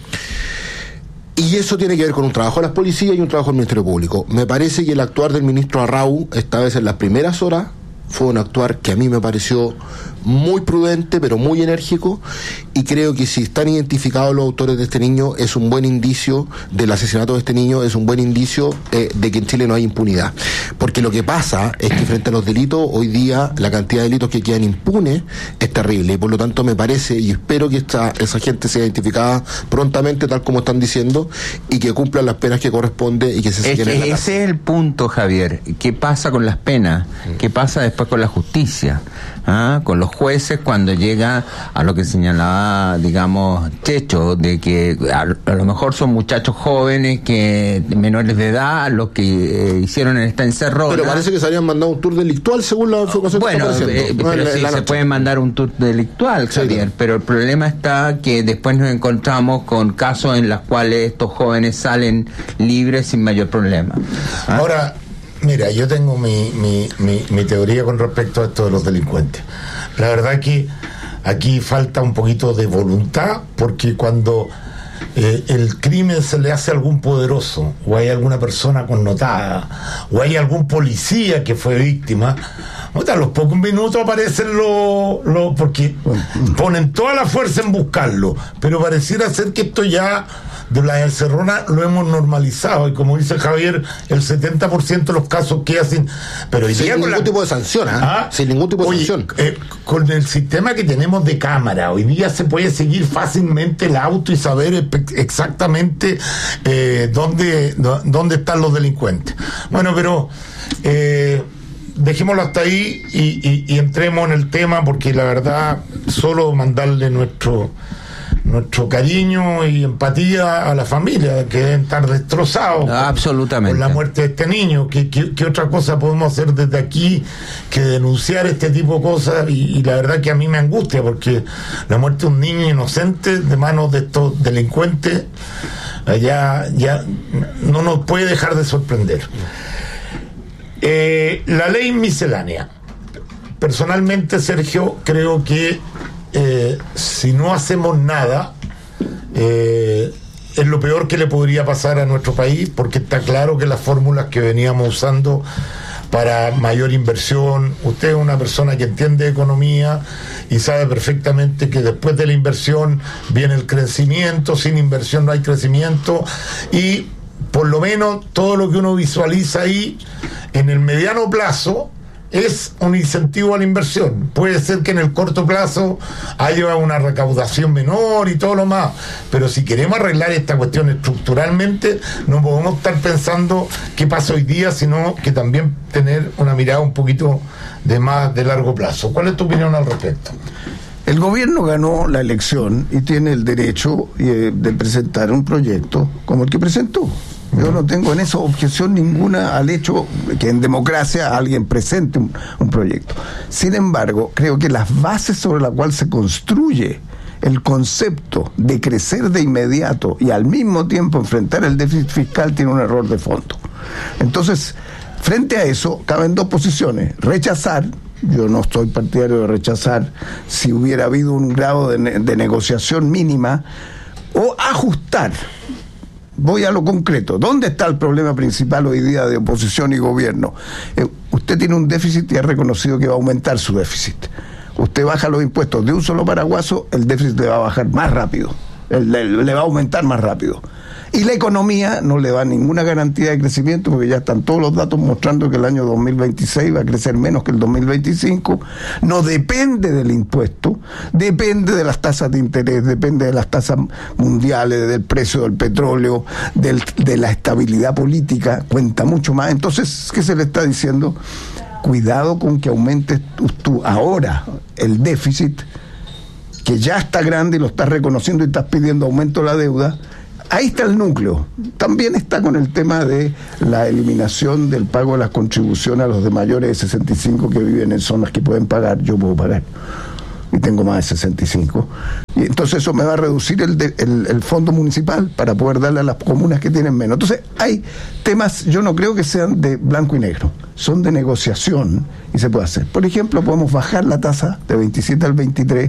[SPEAKER 3] Y eso tiene que ver con un trabajo de las policías y un trabajo del Ministerio Público. Me parece que el actuar del ministro Arrau, esta vez en las primeras horas, fue un actuar que a mí me pareció muy prudente, pero muy enérgico, y creo que si están identificados los autores de este niño, es un buen indicio del asesinato de este niño, es un buen indicio eh, de que en Chile no hay impunidad. Porque lo que pasa es que frente a los delitos, hoy día la cantidad de delitos que quedan impunes es terrible, y por lo tanto me parece, y espero que esta, esa gente sea identificada prontamente, tal como están diciendo, y que cumplan las penas que corresponde y que se saquen en la casa.
[SPEAKER 2] Ese es el punto, Javier. ¿Qué pasa con las penas? ¿Qué pasa después con la justicia? ¿Ah? Con los jueces, cuando llega a lo que señalaba, digamos, Checho, de que a, a lo mejor son muchachos jóvenes, que menores de edad, los que eh, hicieron en esta encerrona.
[SPEAKER 3] Pero parece que se habían mandado un tour delictual según la información
[SPEAKER 2] bueno,
[SPEAKER 3] que está
[SPEAKER 2] eh,
[SPEAKER 3] apareciendo.
[SPEAKER 2] pero
[SPEAKER 3] no,
[SPEAKER 2] sí
[SPEAKER 3] la
[SPEAKER 2] se puede mandar un tour delictual, Javier, sí, pero el problema está que después nos encontramos con casos en los cuales estos jóvenes salen libres sin mayor problema. ¿Ah?
[SPEAKER 1] Ahora, mira, yo tengo mi, mi, mi, mi teoría con respecto a esto de los delincuentes. La verdad que aquí falta un poquito de voluntad, porque cuando eh, el crimen se le hace a algún poderoso, o hay alguna persona connotada, o hay algún policía que fue víctima, a los pocos minutos aparecen los, los porque ponen toda la fuerza en buscarlo, pero pareciera ser que esto ya de la encerrona lo hemos normalizado, y como dice Javier, el setenta por ciento de los casos que hacen, pero hoy
[SPEAKER 3] sin
[SPEAKER 1] día
[SPEAKER 3] ningún
[SPEAKER 1] la,
[SPEAKER 3] tipo de sanción, ¿eh? ¿Ah? sin ningún tipo de
[SPEAKER 1] oye,
[SPEAKER 3] sanción.
[SPEAKER 1] Eh, con el sistema que tenemos de cámara, hoy día se puede seguir fácilmente el auto y saber exactamente eh, dónde, dónde están los delincuentes. Bueno, pero eh, dejémoslo hasta ahí y, y, y entremos en el tema, porque la verdad, solo mandarle nuestro nuestro cariño y empatía a la familia, que deben estar destrozados
[SPEAKER 2] absolutamente
[SPEAKER 1] por la muerte de este niño. ¿Qué, qué, qué otra cosa podemos hacer desde aquí que denunciar este tipo de cosas? Y, y la verdad que a mí me angustia, porque la muerte de un niño inocente de manos de estos delincuentes ya, ya no nos puede dejar de sorprender. Eh, la ley miscelánea. Personalmente, Sergio, creo que Eh, si no hacemos nada, eh, es lo peor que le podría pasar a nuestro país, porque está claro que las fórmulas que veníamos usando para mayor inversión, usted es una persona que entiende economía y sabe perfectamente que después de la inversión viene el crecimiento, sin inversión no hay crecimiento, y por lo menos todo lo que uno visualiza ahí en el mediano plazo es un incentivo a la inversión. Puede ser que en el corto plazo haya una recaudación menor y todo lo más, pero si queremos arreglar esta cuestión estructuralmente, no podemos estar pensando qué pasa hoy día, sino que también tener una mirada un poquito de más de largo plazo. ¿Cuál es tu opinión al respecto?
[SPEAKER 4] El gobierno ganó la elección y tiene el derecho eh, de presentar un proyecto como el que presentó. Yo no tengo en eso objeción ninguna al hecho que en democracia alguien presente un, un proyecto. Sin embargo, creo que las bases sobre las cuales se construye el concepto de crecer de inmediato y al mismo tiempo enfrentar el déficit fiscal tiene un error de fondo. Entonces, frente a eso, caben dos posiciones. Rechazar. Yo no estoy partidario de rechazar si hubiera habido un grado de, ne- de negociación mínima, o ajustar. Voy a lo concreto. ¿Dónde está el problema principal hoy día de oposición y gobierno? Eh, usted tiene un déficit y ha reconocido que va a aumentar su déficit. Usted baja los impuestos de un solo paraguaso, el déficit le va a bajar más rápido, le, le va a aumentar más rápido. Y la economía no le da ninguna garantía de crecimiento, porque ya están todos los datos mostrando que el año dos mil veintiséis va a crecer menos que el dos mil veinticinco. No depende del impuesto, depende de las tasas de interés, depende de las tasas mundiales, del precio del petróleo, del, de la estabilidad política, cuenta mucho más. Entonces, ¿qué se le está diciendo? Cuidado con que aumentes tú, tú ahora el déficit, que ya está grande y lo estás reconociendo y estás pidiendo aumento de la deuda. Ahí está el núcleo. También está con el tema de la eliminación del pago de las contribuciones a los de mayores de sesenta y cinco que viven en zonas que pueden pagar. Yo puedo pagar y tengo más de sesenta y cinco. Y entonces eso me va a reducir el, de, el, el fondo municipal para poder darle a las comunas que tienen menos. Entonces hay temas, yo no creo que sean de blanco y negro, son de negociación y se puede hacer. Por ejemplo, podemos bajar la tasa de veintisiete al veintitrés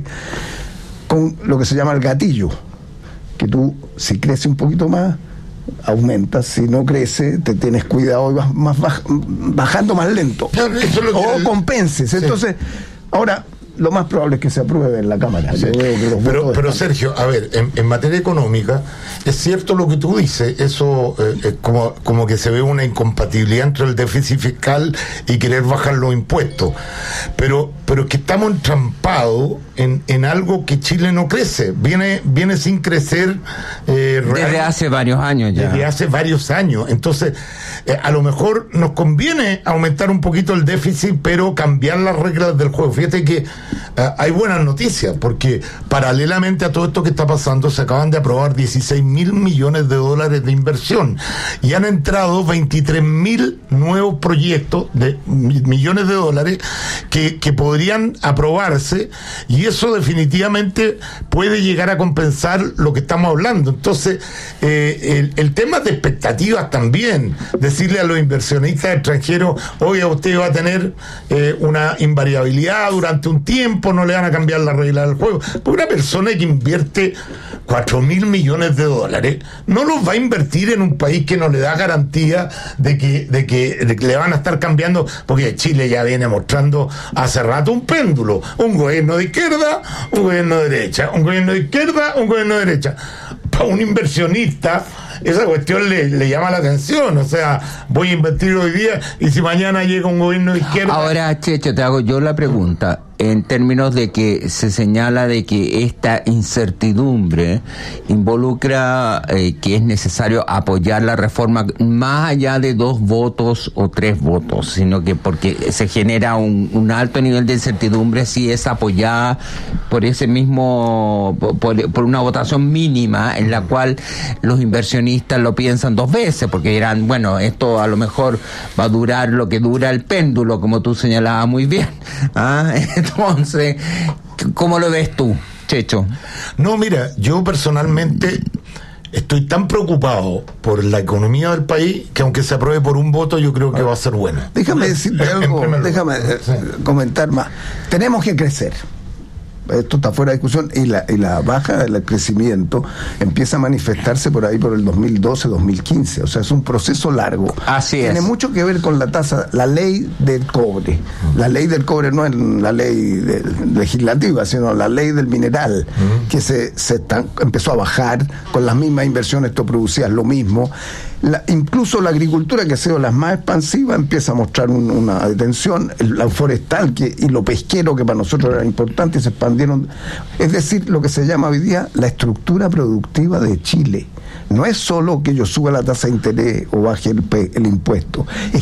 [SPEAKER 4] con lo que se llama el gatillo, que tú, si crece un poquito más, aumentas; si no crece, te tienes cuidado y vas más baj, bajando más lento. No, eso es lo que o el... compenses. Sí. Entonces, ahora, lo más probable es que se apruebe en la Cámara.
[SPEAKER 1] Sí.
[SPEAKER 4] Yo veo que los
[SPEAKER 1] pero, pero
[SPEAKER 4] están...
[SPEAKER 1] Sergio, a ver, en, en materia económica, es cierto lo que tú dices, eso eh, es como, como que se ve una incompatibilidad entre el déficit fiscal y querer bajar los impuestos. Pero, pero es que estamos entrampados en, en algo que Chile no crece, viene, viene sin crecer eh,
[SPEAKER 2] real, desde hace varios años ya.
[SPEAKER 1] Desde hace varios años. Entonces, eh, a lo mejor nos conviene aumentar un poquito el déficit, pero cambiar las reglas del juego. Fíjate que Uh, hay buenas noticias, porque paralelamente a todo esto que está pasando se acaban de aprobar dieciséis mil millones de dólares de inversión y han entrado veintitrés mil nuevos proyectos de millones de dólares que, que podrían aprobarse, y eso definitivamente puede llegar a compensar lo que estamos hablando. Entonces eh, el, el tema de expectativas también, decirle a los inversionistas extranjeros: oye, usted va a tener eh, una invariabilidad durante un tiempo, no le van a cambiar la regla del juego. Porque una persona que invierte cuatro mil millones de dólares no los va a invertir en un país que no le da garantía de que, de que, de que le van a estar cambiando, porque Chile ya viene mostrando hace rato un péndulo: un gobierno de izquierda, un gobierno de derecha, un gobierno de izquierda, un gobierno de derecha. Para un inversionista esa cuestión le, le llama la atención. O sea, voy a invertir hoy día y si mañana llega un gobierno de izquierda.
[SPEAKER 2] Ahora, Checho, te hago yo la pregunta en términos de que se señala de que esta incertidumbre involucra eh, que es necesario apoyar la reforma más allá de dos votos o tres votos, sino que porque se genera un, un alto nivel de incertidumbre si es apoyada por ese mismo, por, por una votación mínima en la cual los inversionistas lo piensan dos veces, porque dirán, bueno, esto a lo mejor va a durar lo que dura el péndulo, como tú señalabas muy bien. ¿Ah? Entonces, ¿cómo lo ves tú, Checho?
[SPEAKER 1] No, mira, yo personalmente estoy tan preocupado por la economía del país que aunque se apruebe por un voto, yo creo que va a ser bueno.
[SPEAKER 4] Déjame decirte algo, déjame sí. comentar más. Tenemos que crecer. Esto está fuera de discusión, y la, y la baja del crecimiento empieza a manifestarse por ahí por el dos mil doce, dos mil quince, o sea, es un proceso largo.
[SPEAKER 2] Así
[SPEAKER 4] Tiene
[SPEAKER 2] es.
[SPEAKER 4] mucho que ver con la tasa, la ley del cobre. La ley del cobre no es la ley de, legislativa, sino la ley del mineral, uh-huh. que se, se tan, empezó a bajar, con las mismas inversiones esto producía lo mismo. La, incluso la agricultura, que ha sido la más expansiva, empieza a mostrar un, una detención. El, la forestal que, y lo pesquero, que para nosotros era importante, se expandieron. Es decir, lo que se llama hoy día la estructura productiva de Chile. No es solo que yo suba la tasa de interés o baje el, el impuesto. Es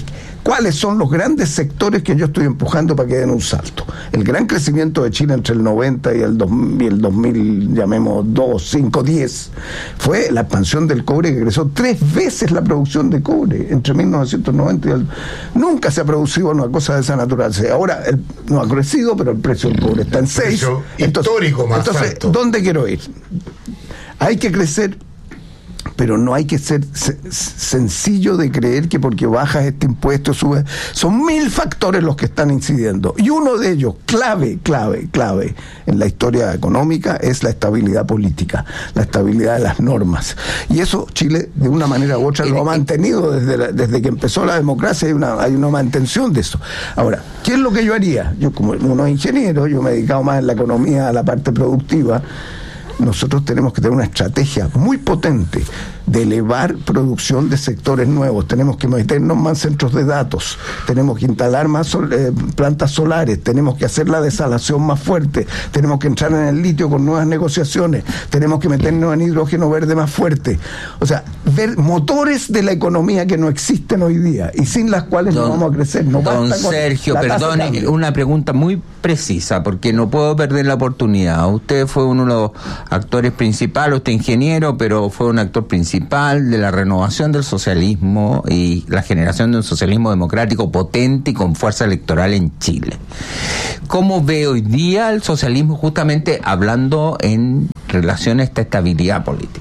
[SPEAKER 4] ¿Cuáles son los grandes sectores que yo estoy empujando para que den un salto? El gran crecimiento de Chile entre el noventa y el, dos, y el dos mil, llamemos dos, cinco, diez, fue la expansión del cobre, que creció tres veces la producción de cobre entre mil novecientos noventa y el... Nunca se ha producido una cosa de esa naturaleza. Ahora el, no ha crecido, pero el precio del cobre está en seis. Entonces,
[SPEAKER 1] histórico más
[SPEAKER 4] entonces
[SPEAKER 1] alto.
[SPEAKER 4] ¿dónde quiero ir? Hay que crecer, pero no hay que ser se, sencillo de creer que porque bajas este impuesto, subes. Son mil factores los que están incidiendo. Y uno de ellos, clave, clave, clave en la historia económica, es la estabilidad política, la estabilidad de las normas. Y eso Chile, de una manera u otra, lo ha mantenido desde, la, desde que empezó la democracia. Hay una, hay una mantención de eso. Ahora, ¿qué es lo que yo haría? Yo, como uno ingeniero, yo me he dedicado más en la economía a la parte productiva. Nosotros tenemos que tener una estrategia muy potente de elevar producción de sectores nuevos. Tenemos que meternos más centros de datos, tenemos que instalar más sol, eh, plantas solares, tenemos que hacer la desalación más fuerte, tenemos que entrar en el litio con nuevas negociaciones, tenemos que meternos en hidrógeno verde más fuerte. O sea, ver motores de la economía que no existen hoy día y sin las cuales don, no vamos a crecer. No
[SPEAKER 2] don Sergio, perdone, una pregunta muy precisa, porque no puedo perder la oportunidad. Usted fue uno de los actores principales, usted ingeniero, pero fue un actor principal de la renovación del socialismo y la generación de un socialismo democrático potente y con fuerza electoral en Chile. ¿Cómo ve hoy día el socialismo, justamente hablando en relación a esta estabilidad política?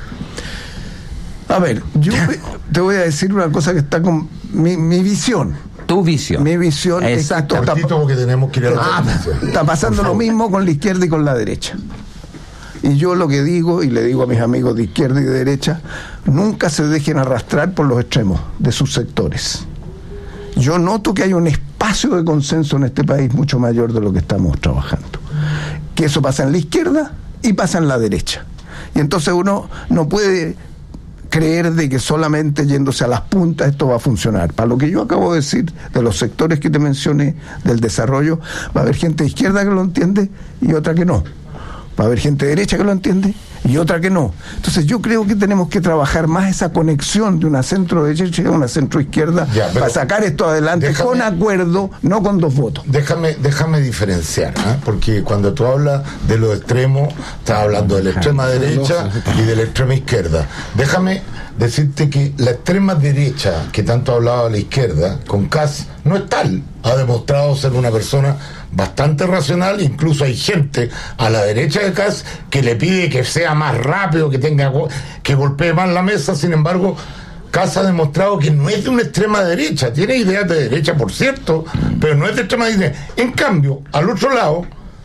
[SPEAKER 4] A ver, yo te voy a decir una cosa que está con mi, mi visión.
[SPEAKER 2] Tu visión.
[SPEAKER 4] Mi visión es que
[SPEAKER 1] está, porque tenemos que ir a la
[SPEAKER 4] ah, está pasando lo mismo con la izquierda y con la derecha. Y yo lo que digo, y le digo a mis amigos de izquierda y de derecha, nunca se dejen arrastrar por los extremos de sus sectores. Yo noto que hay un espacio de consenso en este país mucho mayor de lo que estamos trabajando. Que eso pasa en la izquierda y pasa en la derecha. Y entonces uno no puede creer de que solamente yéndose a las puntas esto va a funcionar. Para lo que yo acabo de decir, de los sectores que te mencioné, del desarrollo, va a haber gente de izquierda que lo entiende y otra que no. Va a haber gente de derecha que lo entiende y otra que no. Entonces yo creo que tenemos que trabajar más esa conexión de una centro derecha y una centro izquierda ya, para sacar esto adelante déjame, con acuerdo, no con dos votos.
[SPEAKER 1] Déjame, déjame diferenciar, ¿eh? Porque cuando tú hablas de los extremos, estás hablando de la extrema derecha y de la extrema izquierda. Déjame decirte que la extrema derecha, que tanto hablaba la izquierda, con Kast, no es tal. Ha demostrado ser una persona bastante racional, incluso hay gente a la derecha de Kast que le pide que sea más rápido, que tenga que golpee más la mesa. Sin embargo, Kast ha demostrado que no es de una extrema derecha, tiene ideas de derecha, por cierto, pero no es de extrema derecha. En cambio, al otro lado,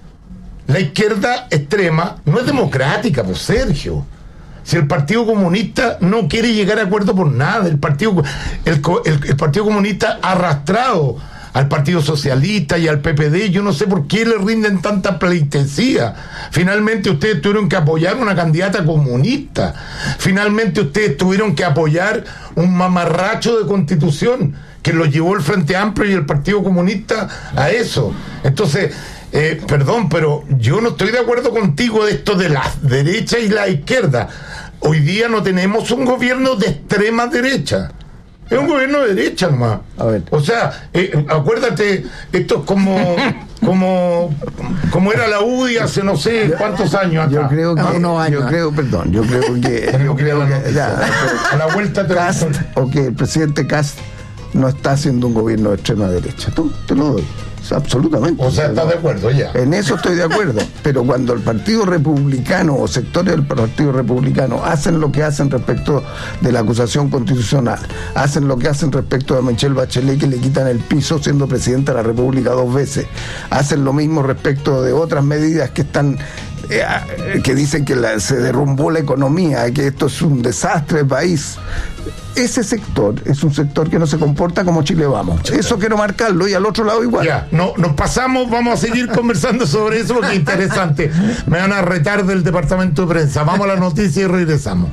[SPEAKER 1] la izquierda extrema no es democrática, pues Sergio. Si el Partido Comunista no quiere llegar a acuerdo por nada, el Partido, el, el, el Partido Comunista ha arrastrado al Partido Socialista y al P P D, yo no sé por qué le rinden tanta pleitesía. Finalmente ustedes tuvieron que apoyar una candidata comunista. Finalmente ustedes tuvieron que apoyar un mamarracho de constitución que lo llevó el Frente Amplio y el Partido Comunista a eso. Entonces, eh, perdón, pero yo no estoy de acuerdo contigo de esto de la derecha y la izquierda. Hoy día no tenemos un gobierno de extrema derecha. Es un gobierno de derecha nomás. A ver. O sea, eh, acuérdate, esto es como como como era la U D I hace no sé cuántos años acá.
[SPEAKER 4] Yo creo que,
[SPEAKER 1] ah,
[SPEAKER 4] unos años. Yo creo, perdón, yo creo que, yo creo que ya,
[SPEAKER 1] a la vuelta te
[SPEAKER 4] Kast, o que el presidente Kast no está haciendo un gobierno de extrema derecha. Tú, te lo doy. Absolutamente.
[SPEAKER 1] O sea, ¿estás de acuerdo ya?
[SPEAKER 4] En eso estoy de acuerdo. Pero cuando el Partido Republicano o sectores del Partido Republicano hacen lo que hacen respecto de la acusación constitucional, hacen lo que hacen respecto de Michelle Bachelet, que le quitan el piso siendo presidenta de la República dos veces, hacen lo mismo respecto de otras medidas que están eh, que dicen que la, se derrumbó la economía, que esto es un desastre del país. Ese sector es un sector que no se comporta como Chile Vamos. Eso quiero marcarlo, y al otro lado igual.
[SPEAKER 1] Ya, no, nos pasamos, vamos a seguir conversando sobre eso porque es interesante. Me van a retar del departamento de prensa. Vamos a la noticia y regresamos.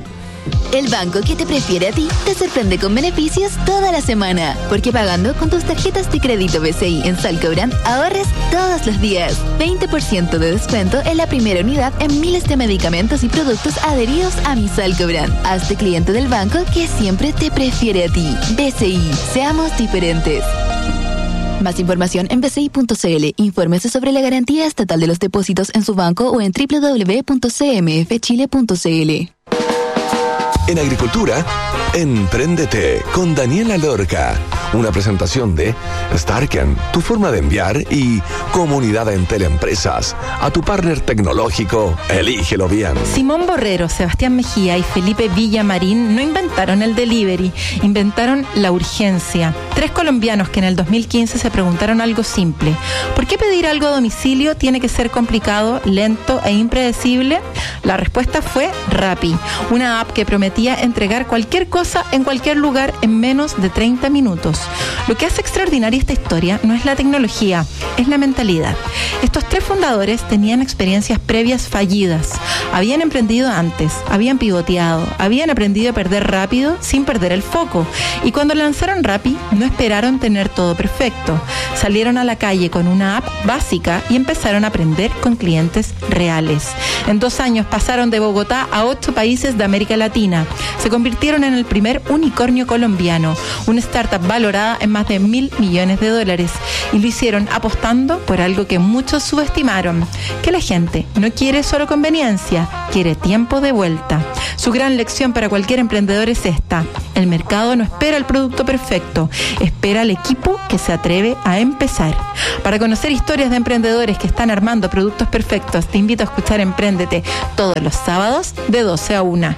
[SPEAKER 12] El banco que te prefiere a ti te sorprende con beneficios toda la semana. Porque pagando con tus tarjetas de crédito B C I en Salcobrand ahorres todos los días. veinte por ciento de descuento en la primera unidad en miles de medicamentos y productos adheridos a mi Salcobrand. Hazte cliente del banco que siempre te prefiere a ti. B C I, seamos diferentes. Más información en b c i punto c l. Infórmese sobre la garantía estatal de los depósitos en su banco o en w w w punto c m f chile punto c l.
[SPEAKER 9] En Agricultura, Empréndete con Daniela Lorca. Una presentación de Starken, tu forma de enviar, y Comunidad Entel Empresas. A tu partner tecnológico, elígelo bien.
[SPEAKER 19] Simón Borrero, Sebastián Mejía y Felipe Villamarín no inventaron el delivery, inventaron la urgencia. Tres colombianos que en el dos mil quince se preguntaron algo simple: ¿por qué pedir algo a domicilio tiene que ser complicado, lento e impredecible? La respuesta fue Rappi, una app que prometía entregar cualquier cosa en cualquier lugar en menos de treinta minutos. Lo que hace extraordinaria esta historia no es la tecnología, es la mentalidad. Estos tres fundadores tenían experiencias previas fallidas. Habían emprendido antes, habían pivoteado, habían aprendido a perder rápido sin perder el foco. Y cuando lanzaron Rappi, no esperaron tener todo perfecto. Salieron a la calle con una app básica y empezaron a aprender con clientes reales. En dos años pasaron de Bogotá a ocho países de América Latina. Se convirtieron en el primer unicornio colombiano, una startup valorada en más de mil millones de dólares. Y lo hicieron apostando por algo que muchos subestimaron: que la gente no quiere solo conveniencia, quiere tiempo de vuelta. Su gran lección para cualquier emprendedor es esta: el mercado no espera el producto perfecto, espera al equipo que se atreve a empezar. Para conocer historias de emprendedores que están armando productos perfectos, te invito a escuchar Empréndete todos los sábados de doce a una.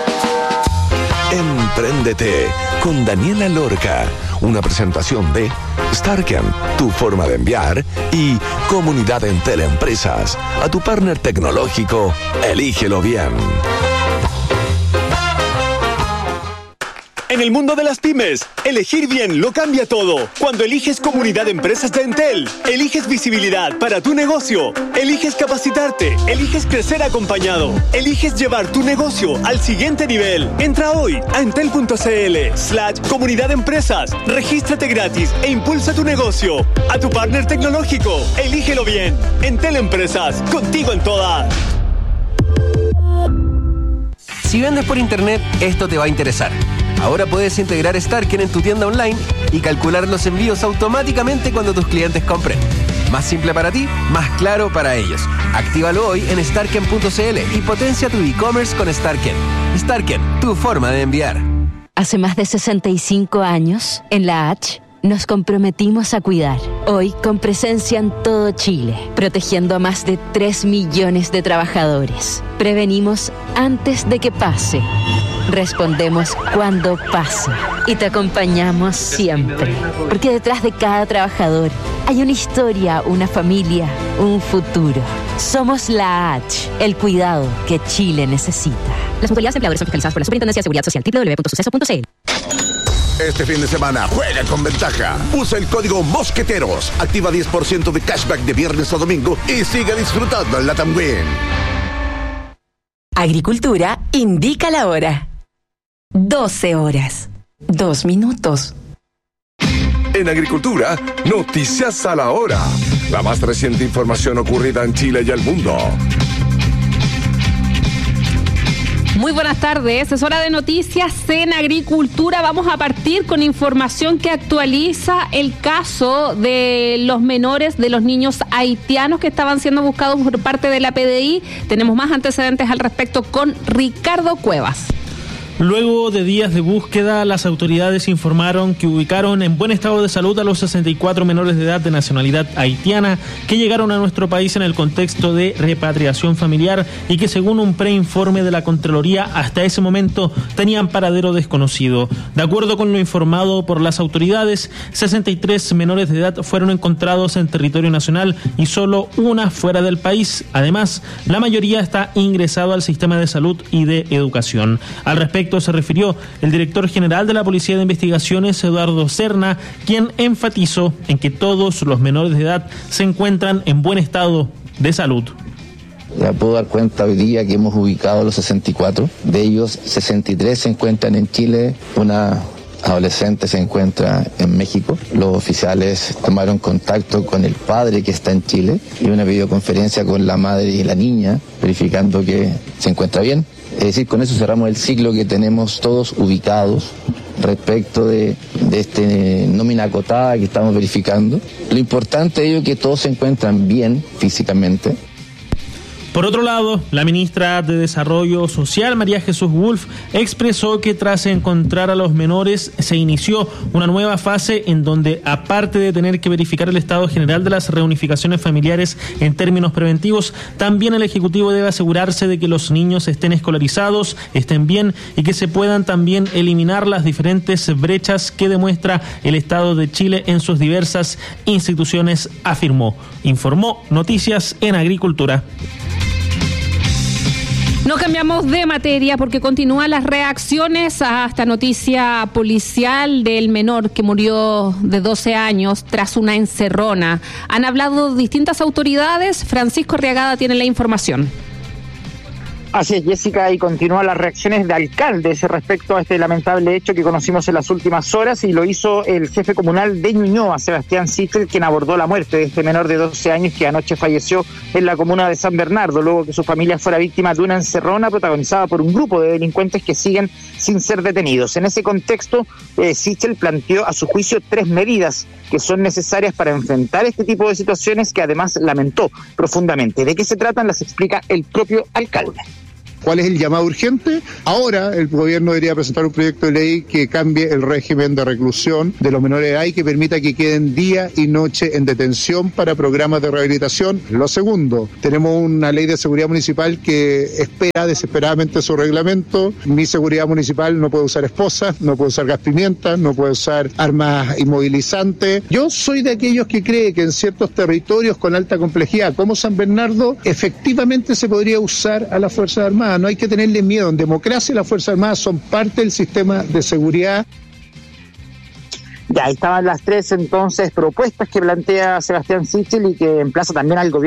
[SPEAKER 9] Empréndete con Daniela Lorca. Una presentación de Starken, tu forma de enviar, y Comunidad Entel Empresas. A tu partner tecnológico, elígelo bien.
[SPEAKER 20] En el mundo de las pymes, elegir bien lo cambia todo. Cuando eliges Comunidad de Empresas de Entel, eliges visibilidad para tu negocio, eliges capacitarte, eliges crecer acompañado, eliges llevar tu negocio al siguiente nivel. Entra hoy a entel.cl slash Comunidad de Empresas, regístrate gratis e impulsa tu negocio. A tu partner tecnológico, elígelo bien. Entel Empresas, contigo en todas.
[SPEAKER 16] Si vendes por internet, esto te va a interesar. Ahora puedes integrar Starken en tu tienda online y calcular los envíos automáticamente cuando tus clientes compren. Más simple para ti, más claro para ellos. Actívalo hoy en starken punto c l y potencia tu e-commerce con Starken. Starken, tu forma de enviar.
[SPEAKER 17] Hace más de sesenta y cinco años, en la H, nos comprometimos a cuidar. Hoy, con presencia en todo Chile, protegiendo a más de tres millones de trabajadores. Prevenimos antes de que pase. Respondemos cuando pasa. Y te acompañamos siempre. Porque detrás de cada trabajador hay una historia, una familia, un futuro. Somos la H, el cuidado que Chile necesita. Las mutualidades empleadores son fiscalizadas por la Superintendencia de Seguridad Social. doble u doble u doble u punto suceso punto c l.
[SPEAKER 21] Este fin de semana juega con ventaja. Usa el código Mosqueteros. Activa diez por ciento de cashback de viernes a domingo y sigue disfrutando en Latam Win.
[SPEAKER 13] Agricultura indica la hora. doce horas. Dos minutos.
[SPEAKER 9] En Agricultura, noticias a la hora. La más reciente información ocurrida en Chile y el mundo.
[SPEAKER 22] Muy buenas tardes, es hora de noticias en Agricultura. Vamos a partir con información que actualiza el caso de los menores, de los niños haitianos que estaban siendo buscados por parte de la P D I. Tenemos más antecedentes al respecto con Ricardo Cuevas.
[SPEAKER 23] Luego de días de búsqueda, las autoridades informaron que ubicaron en buen estado de salud a los sesenta y cuatro menores de edad de nacionalidad haitiana que llegaron a nuestro país en el contexto de repatriación familiar y que, según un preinforme de la Contraloría, hasta ese momento tenían paradero desconocido. De acuerdo con lo informado por las autoridades, sesenta y tres menores de edad fueron encontrados en territorio nacional y solo una fuera del país. Además, la mayoría está ingresado al sistema de salud y de educación. Al respecto se refirió el director general de la Policía de Investigaciones, Eduardo Serna, quien enfatizó en que todos los menores de edad se encuentran en buen estado de salud.
[SPEAKER 5] Ya puedo dar cuenta hoy día que hemos ubicado los sesenta y cuatro. De ellos, sesenta y tres se encuentran en Chile, una adolescente se encuentra en México. Los oficiales tomaron contacto con el padre que está en Chile y una videoconferencia con la madre y la niña, verificando que se encuentra bien. Es decir, con eso cerramos el ciclo que tenemos todos ubicados respecto de, de este nómina acotada que estamos verificando. Lo importante es que todos se encuentran bien físicamente.
[SPEAKER 23] Por otro lado, la ministra de Desarrollo Social, María Jesús Wolf, expresó que tras encontrar a los menores se inició una nueva fase en donde, aparte de tener que verificar el estado general de las reunificaciones familiares en términos preventivos, también el Ejecutivo debe asegurarse de que los niños estén escolarizados, estén bien y que se puedan también eliminar las diferentes brechas que demuestra el Estado de Chile en sus diversas instituciones, afirmó. Informó Noticias en Agricultura.
[SPEAKER 22] No cambiamos de materia porque continúan las reacciones a esta noticia policial del menor que murió de doce años tras una encerrona. Han hablado distintas autoridades. Francisco Arriagada tiene la información.
[SPEAKER 6] Así es, Jessica, y continúan las reacciones de alcaldes respecto a este lamentable hecho que conocimos en las últimas horas, y lo hizo el jefe comunal de Ñuñoa, Sebastián Sichel, quien abordó la muerte de este menor de doce años que anoche falleció en la comuna de San Bernardo, luego que su familia fuera víctima de una encerrona protagonizada por un grupo de delincuentes que siguen sin ser detenidos. En ese contexto, eh, Sichel planteó a su juicio tres medidas que son necesarias para enfrentar este tipo de situaciones, que además lamentó profundamente. ¿De qué se tratan? Las explica el propio alcalde.
[SPEAKER 7] ¿Cuál es el llamado urgente? Ahora el gobierno debería presentar un proyecto de ley que cambie el régimen de reclusión de los menores de edad y que permita que queden día y noche en detención para programas de rehabilitación. Lo segundo, tenemos una ley de seguridad municipal que espera desesperadamente su reglamento. Mi seguridad municipal no puede usar esposas, no puede usar gas pimienta, no puede usar armas inmovilizantes. Yo soy de aquellos que cree que en ciertos territorios con alta complejidad, como San Bernardo, efectivamente se podría usar a las Fuerzas Armadas. No hay que tenerle miedo. En democracia las Fuerzas Armadas son parte del sistema de seguridad.
[SPEAKER 6] Ya, ahí estaban las tres entonces propuestas que plantea Sebastián Sichel y que emplaza también al gobierno